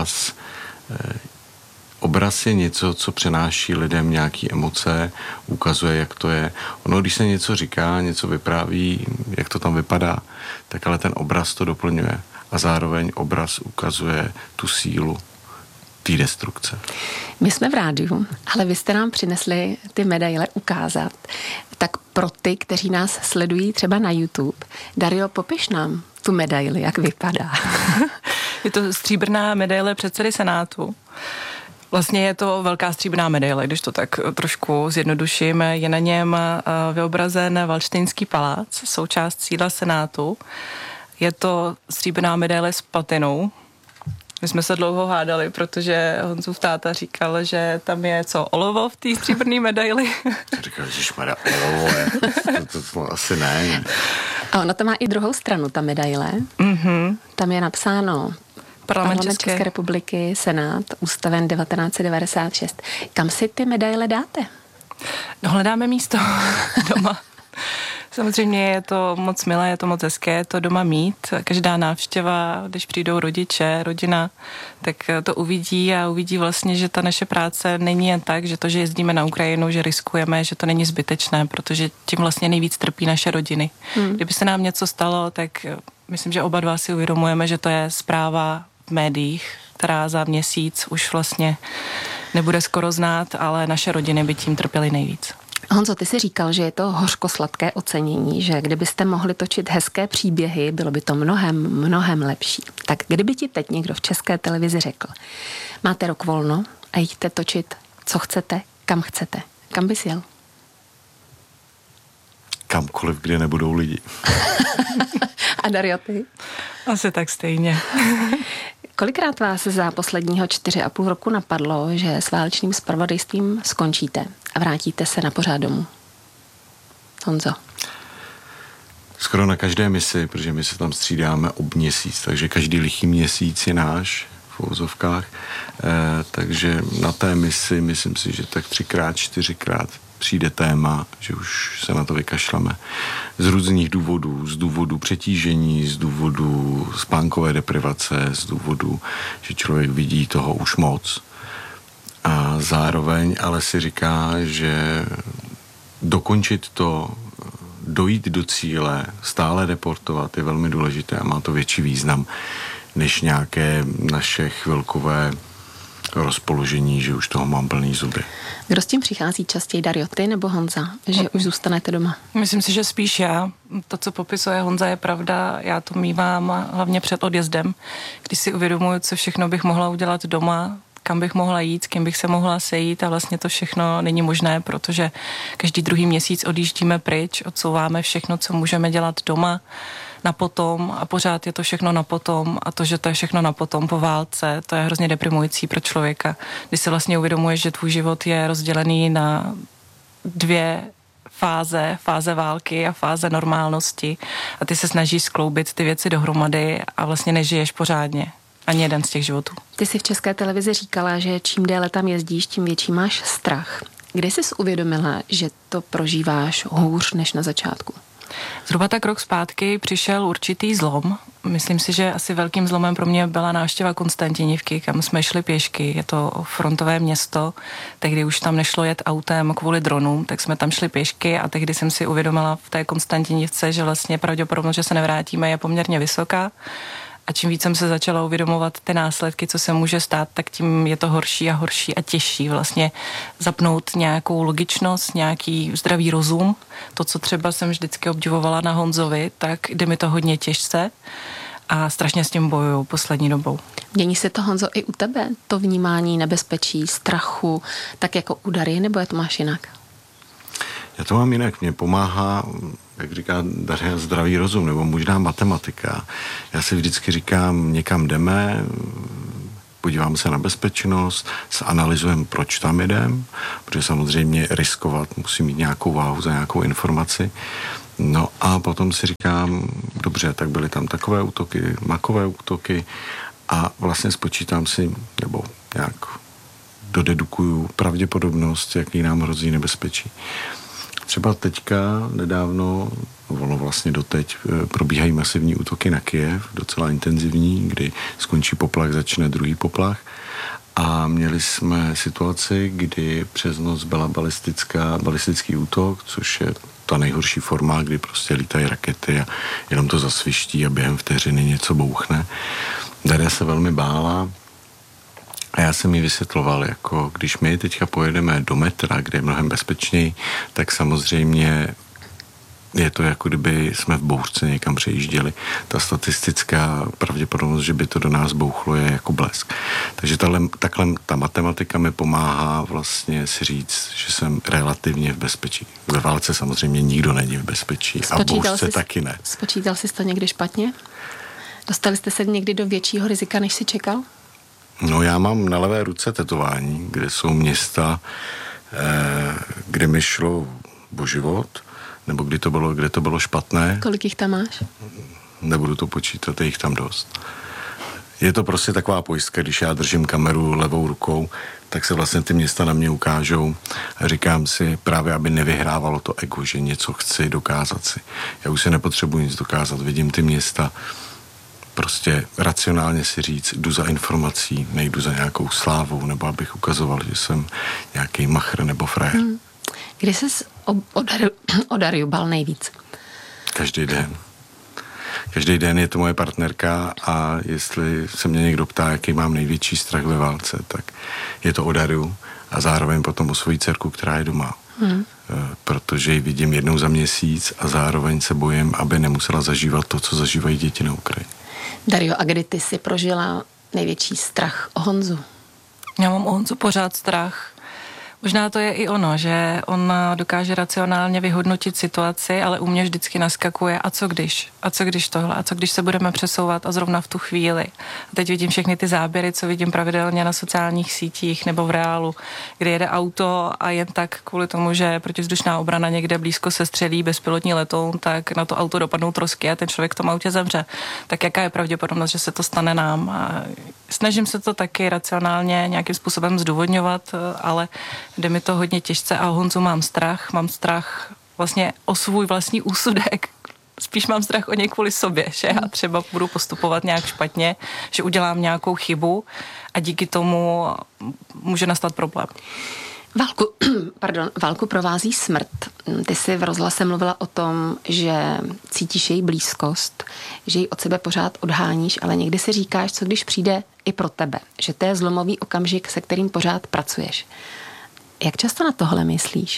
obraz je něco, co přenáší lidem nějaké emoce, ukazuje, jak to je. Ono, když se něco říká, něco vypráví, jak to tam vypadá, tak ale ten obraz to doplňuje. A zároveň obraz ukazuje tu sílu té destrukce. My jsme v rádiu, ale vy jste nám přinesli ty medaile ukázat. Tak pro ty, kteří nás sledují třeba na YouTube, Dario, popiš nám tu medaili, jak vypadá. Je to stříbrná medaile předsedy Senátu. Vlastně je to velká stříbrná medaile, když to tak trošku zjednoduším. Je na něm vyobrazen Valdštejnský palác, součást sídla Senátu. Je to stříbrná medaile s patinou. My jsme se dlouho hádali, protože Honzův táta říkal, že tam je olovo v té stříbrné medaili. Říkal, ježišmarja, olovo je. To asi ne. A ona to má i druhou stranu, ta medaile. Mm-hmm. Tam je napsáno Parlament České republiky, Senát, ústaven 1996. Kam si ty medaile dáte? No, hledáme místo doma. Samozřejmě je to moc milé, je to moc hezké to doma mít. Každá návštěva, když přijdou rodiče, rodina, tak to uvidí a uvidí vlastně, že ta naše práce není jen tak, že to, že jezdíme na Ukrajinu, že riskujeme, že to není zbytečné, protože tím vlastně nejvíc trpí naše rodiny. Kdyby se nám něco stalo, tak myslím, že oba dva si uvědomujeme, že to je zpráva v médiích, která za měsíc už vlastně nebude skoro znát, ale naše rodiny by tím trpěly nejvíc. Honzo, ty jsi říkal, že je to hořkosladké ocenění, že kdybyste mohli točit hezké příběhy, bylo by to mnohem lepší. Tak kdyby ti teď někdo v České televizi řekl, máte rok volno a jdete točit, co chcete, kam bys jel? Kamkoliv, kde nebudou lidi. A Dario, ty? Asi tak stejně. Kolikrát vás za posledního 4,5 roku napadlo, že s válečným zpravodajstvím skončíte a vrátíte se na pořád domů? Honzo. Skoro na každé misi, protože my se tam střídáme ob měsíc, takže každý lichý měsíc je náš v uvozovkách. Takže na té misi myslím si, že tak 3x, 4x přijde téma, že už se na to vykašleme. Z různých důvodů, z důvodu přetížení, z důvodu spánkové deprivace, z důvodu, že člověk vidí toho už moc. A zároveň ale si říká, že dokončit to, dojít do cíle, stále deportovat je velmi důležité a má to větší význam než nějaké naše chvilkové rozpoložení, že už toho mám plný zuby. Kdo s tím přichází častěji, Dario, ty nebo Honza, že už zůstanete doma? Myslím si, že spíš já. To, co popisuje Honza, je pravda. Já to mívám hlavně před odjezdem, když si uvědomuji, co všechno bych mohla udělat doma, kam bych mohla jít, s kým bych se mohla sejít a vlastně to všechno není možné, protože každý druhý měsíc odjíždíme pryč, odsouváme všechno, co můžeme dělat doma, na potom a pořád je to všechno na potom a to, že to je všechno na potom po válce, to je hrozně deprimující pro člověka. Když si vlastně uvědomuješ, že tvůj život je rozdělený na dvě fáze války a fáze normálnosti a ty se snažíš skloubit ty věci dohromady a vlastně nežiješ pořádně. Ani jeden z těch životů. Ty jsi v České televizi říkala, že čím déle tam jezdíš, tím větší máš strach. Kdy jsi uvědomila, že to prožíváš hůř než na začátku? Zhruba tak rok zpátky přišel určitý zlom. Myslím si, že asi velkým zlomem pro mě byla návštěva Konstantinivky, kam jsme šli pěšky. Je to frontové město, tehdy už tam nešlo jet autem kvůli dronům, tak jsme tam šli pěšky a tehdy jsem si uvědomila v té Konstantinivce, že vlastně pravděpodobnost, že se nevrátíme, je poměrně vysoká. A čím víc jsem se začala uvědomovat ty následky, co se může stát, tak tím je to horší a horší a těžší vlastně zapnout nějakou logičnost, nějaký zdravý rozum. To, co třeba jsem vždycky obdivovala na Honzovi, tak jde mi to hodně těžce a strašně s tím bojuju poslední dobou. Mění se to, Honzo, i u tebe? To vnímání nebezpečí, strachu, tak jako u Dary, nebo je to máš jinak? Já to mám jinak. Mě pomáhá, jak říká Daria, zdravý rozum, nebo možná matematika. Já si vždycky říkám, někam jdeme, podíváme se na bezpečnost, zanalyzujeme, proč tam jedem, protože samozřejmě riskovat musí mít nějakou váhu za nějakou informaci. No a potom si říkám, dobře, tak byly tam takové útoky, makové útoky a vlastně spočítám si, nebo nějak dodedukuju pravděpodobnost, jaký nám hrozí nebezpečí. Třeba teďka nedávno, vlastně doteď, probíhají masivní útoky na Kyjev, docela intenzivní, kdy skončí poplach, začne druhý poplach. A měli jsme situaci, kdy přes noc byla balistický útok, což je ta nejhorší forma, kdy prostě lítají rakety a jenom to zasviští a během vteřiny něco bouchne. Daria se velmi bála. A já jsem jí vysvětloval, jako když my teďka pojedeme do metra, kde je mnohem bezpečněji, tak samozřejmě je to jako kdyby jsme v bouřce někam přejížděli. Ta statistická pravděpodobnost, že by to do nás bouchlo, je jako blesk. Takže takhle ta matematika mi pomáhá vlastně si říct, že jsem relativně v bezpečí. Ve válce samozřejmě nikdo není v bezpečí a v bouřce taky ne. Spočítal jsi to někdy špatně? Dostali jste se někdy do většího rizika, než jsi čekal? No já mám na levé ruce tetování, kde jsou města, kde mi šlo o život, nebo kde to bylo špatné. Kolik jich tam máš? Nebudu to počítat, je jich tam dost. Je to prostě taková pojistka, když já držím kameru levou rukou, tak se vlastně ty města na mě ukážou a říkám si právě, aby nevyhrávalo to ego, že něco chci dokázat si. Já už si nepotřebuji nic dokázat, vidím ty města, prostě racionálně si říct, jdu za informací, nejdu za nějakou slávou, nebo abych ukazoval, že jsem nějaký machr nebo frajer. Kdy jsi o Dariu bál nejvíc? Každý den. Každý den je to moje partnerka a jestli se mě někdo ptá, jaký mám největší strach ve válce, tak je to o Dariu a zároveň potom o svoji dcerku, která je doma. Protože ji vidím jednou za měsíc a zároveň se bojím, aby nemusela zažívat to, co zažívají děti na Ukrajině. Dario, a kdy ty jsi prožila největší strach o Honzu? Já mám o Honzu pořád strach. Možná to je i ono, že on dokáže racionálně vyhodnotit situaci, ale u mě vždycky naskakuje a co když? A co když tohle? A co když se budeme přesouvat a zrovna v tu chvíli? A teď vidím všechny ty záběry, co vidím pravidelně na sociálních sítích nebo v reálu, kde jede auto a jen tak kvůli tomu, že protivzdušná obrana někde blízko se střelí bezpilotní letoun, tak na to auto dopadnou trosky a ten člověk v tom autě zemře. Tak jaká je pravděpodobnost, že se to stane nám? A snažím se to taky racionálně nějakým způsobem zdůvodňovat, ale jde mi to hodně těžce a o Honzu mám strach vlastně o svůj vlastní úsudek, Spíš mám strach o něj kvůli sobě, že já třeba budu postupovat nějak špatně, že udělám nějakou chybu a díky tomu může nastat problém. Válku provází smrt. Ty jsi v rozhlase mluvila o tom, že cítíš její blízkost, že ji od sebe pořád odháníš, ale někdy si říkáš, co když přijde i pro tebe, že to je zlomový okamžik, se kterým pořád pracuješ. Jak často na tohle myslíš?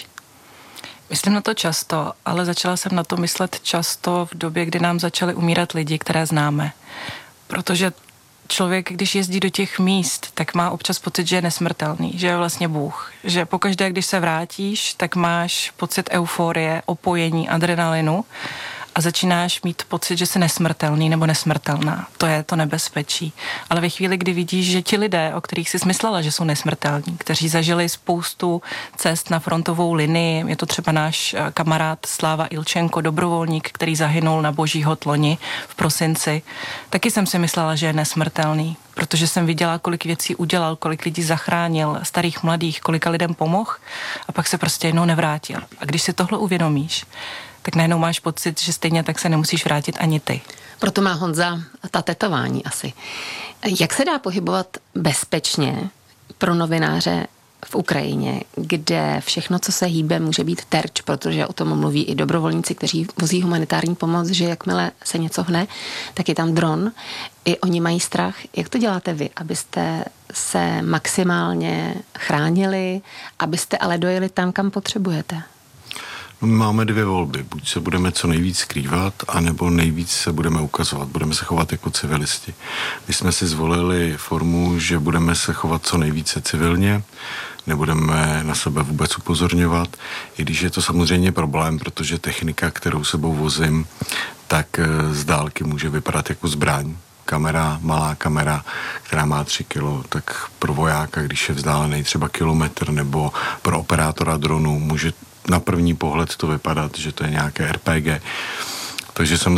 Myslím na to často, ale začala jsem na to myslet často v době, kdy nám začaly umírat lidi, které známe. Protože člověk, když jezdí do těch míst, tak má občas pocit, že je nesmrtelný, že je vlastně Bůh. Že pokaždé, když se vrátíš, tak máš pocit euforie, opojení, adrenalinu a začínáš mít pocit, že jsi nesmrtelný nebo nesmrtelná. To je to nebezpečí. Ale ve chvíli, kdy vidíš, že ti lidé, o kterých jsi myslela, že jsou nesmrtelní, kteří zažili spoustu cest na frontovou linii, je to třeba náš kamarád Sláva Ilčenko, dobrovolník, který zahynul na Božího loni v prosinci, taky jsem si myslela, že je nesmrtelný, protože jsem viděla, kolik věcí udělal, kolik lidí zachránil, starých, mladých, kolika lidem pomohl a pak se prostě jednou nevrátil. A když si tohle uvědomíš, tak najednou máš pocit, že stejně tak se nemusíš vrátit ani ty. Proto má Honza ta tetování asi. Jak se dá pohybovat bezpečně pro novináře v Ukrajině, kde všechno, co se hýbe, může být terč, protože o tom mluví i dobrovolníci, kteří vozí humanitární pomoc, že jakmile se něco hne, tak je tam dron. I oni mají strach. Jak to děláte vy, abyste se maximálně chránili, abyste ale dojeli tam, kam potřebujete? No, my máme dvě volby. Buď se budeme co nejvíc skrývat, anebo nejvíc se budeme ukazovat. Budeme se chovat jako civilisti. My jsme si zvolili formu, že budeme se chovat co nejvíce civilně, nebudeme na sebe vůbec upozorňovat, i když je to samozřejmě problém, protože technika, kterou sebou vozím, tak z dálky může vypadat jako zbraň. Kamera, malá kamera, která má 3 kilo, tak pro vojáka, když je vzdálený třeba kilometr, nebo pro operátora dronu, může na první pohled to vypadat, že to je nějaké RPG. Takže jsem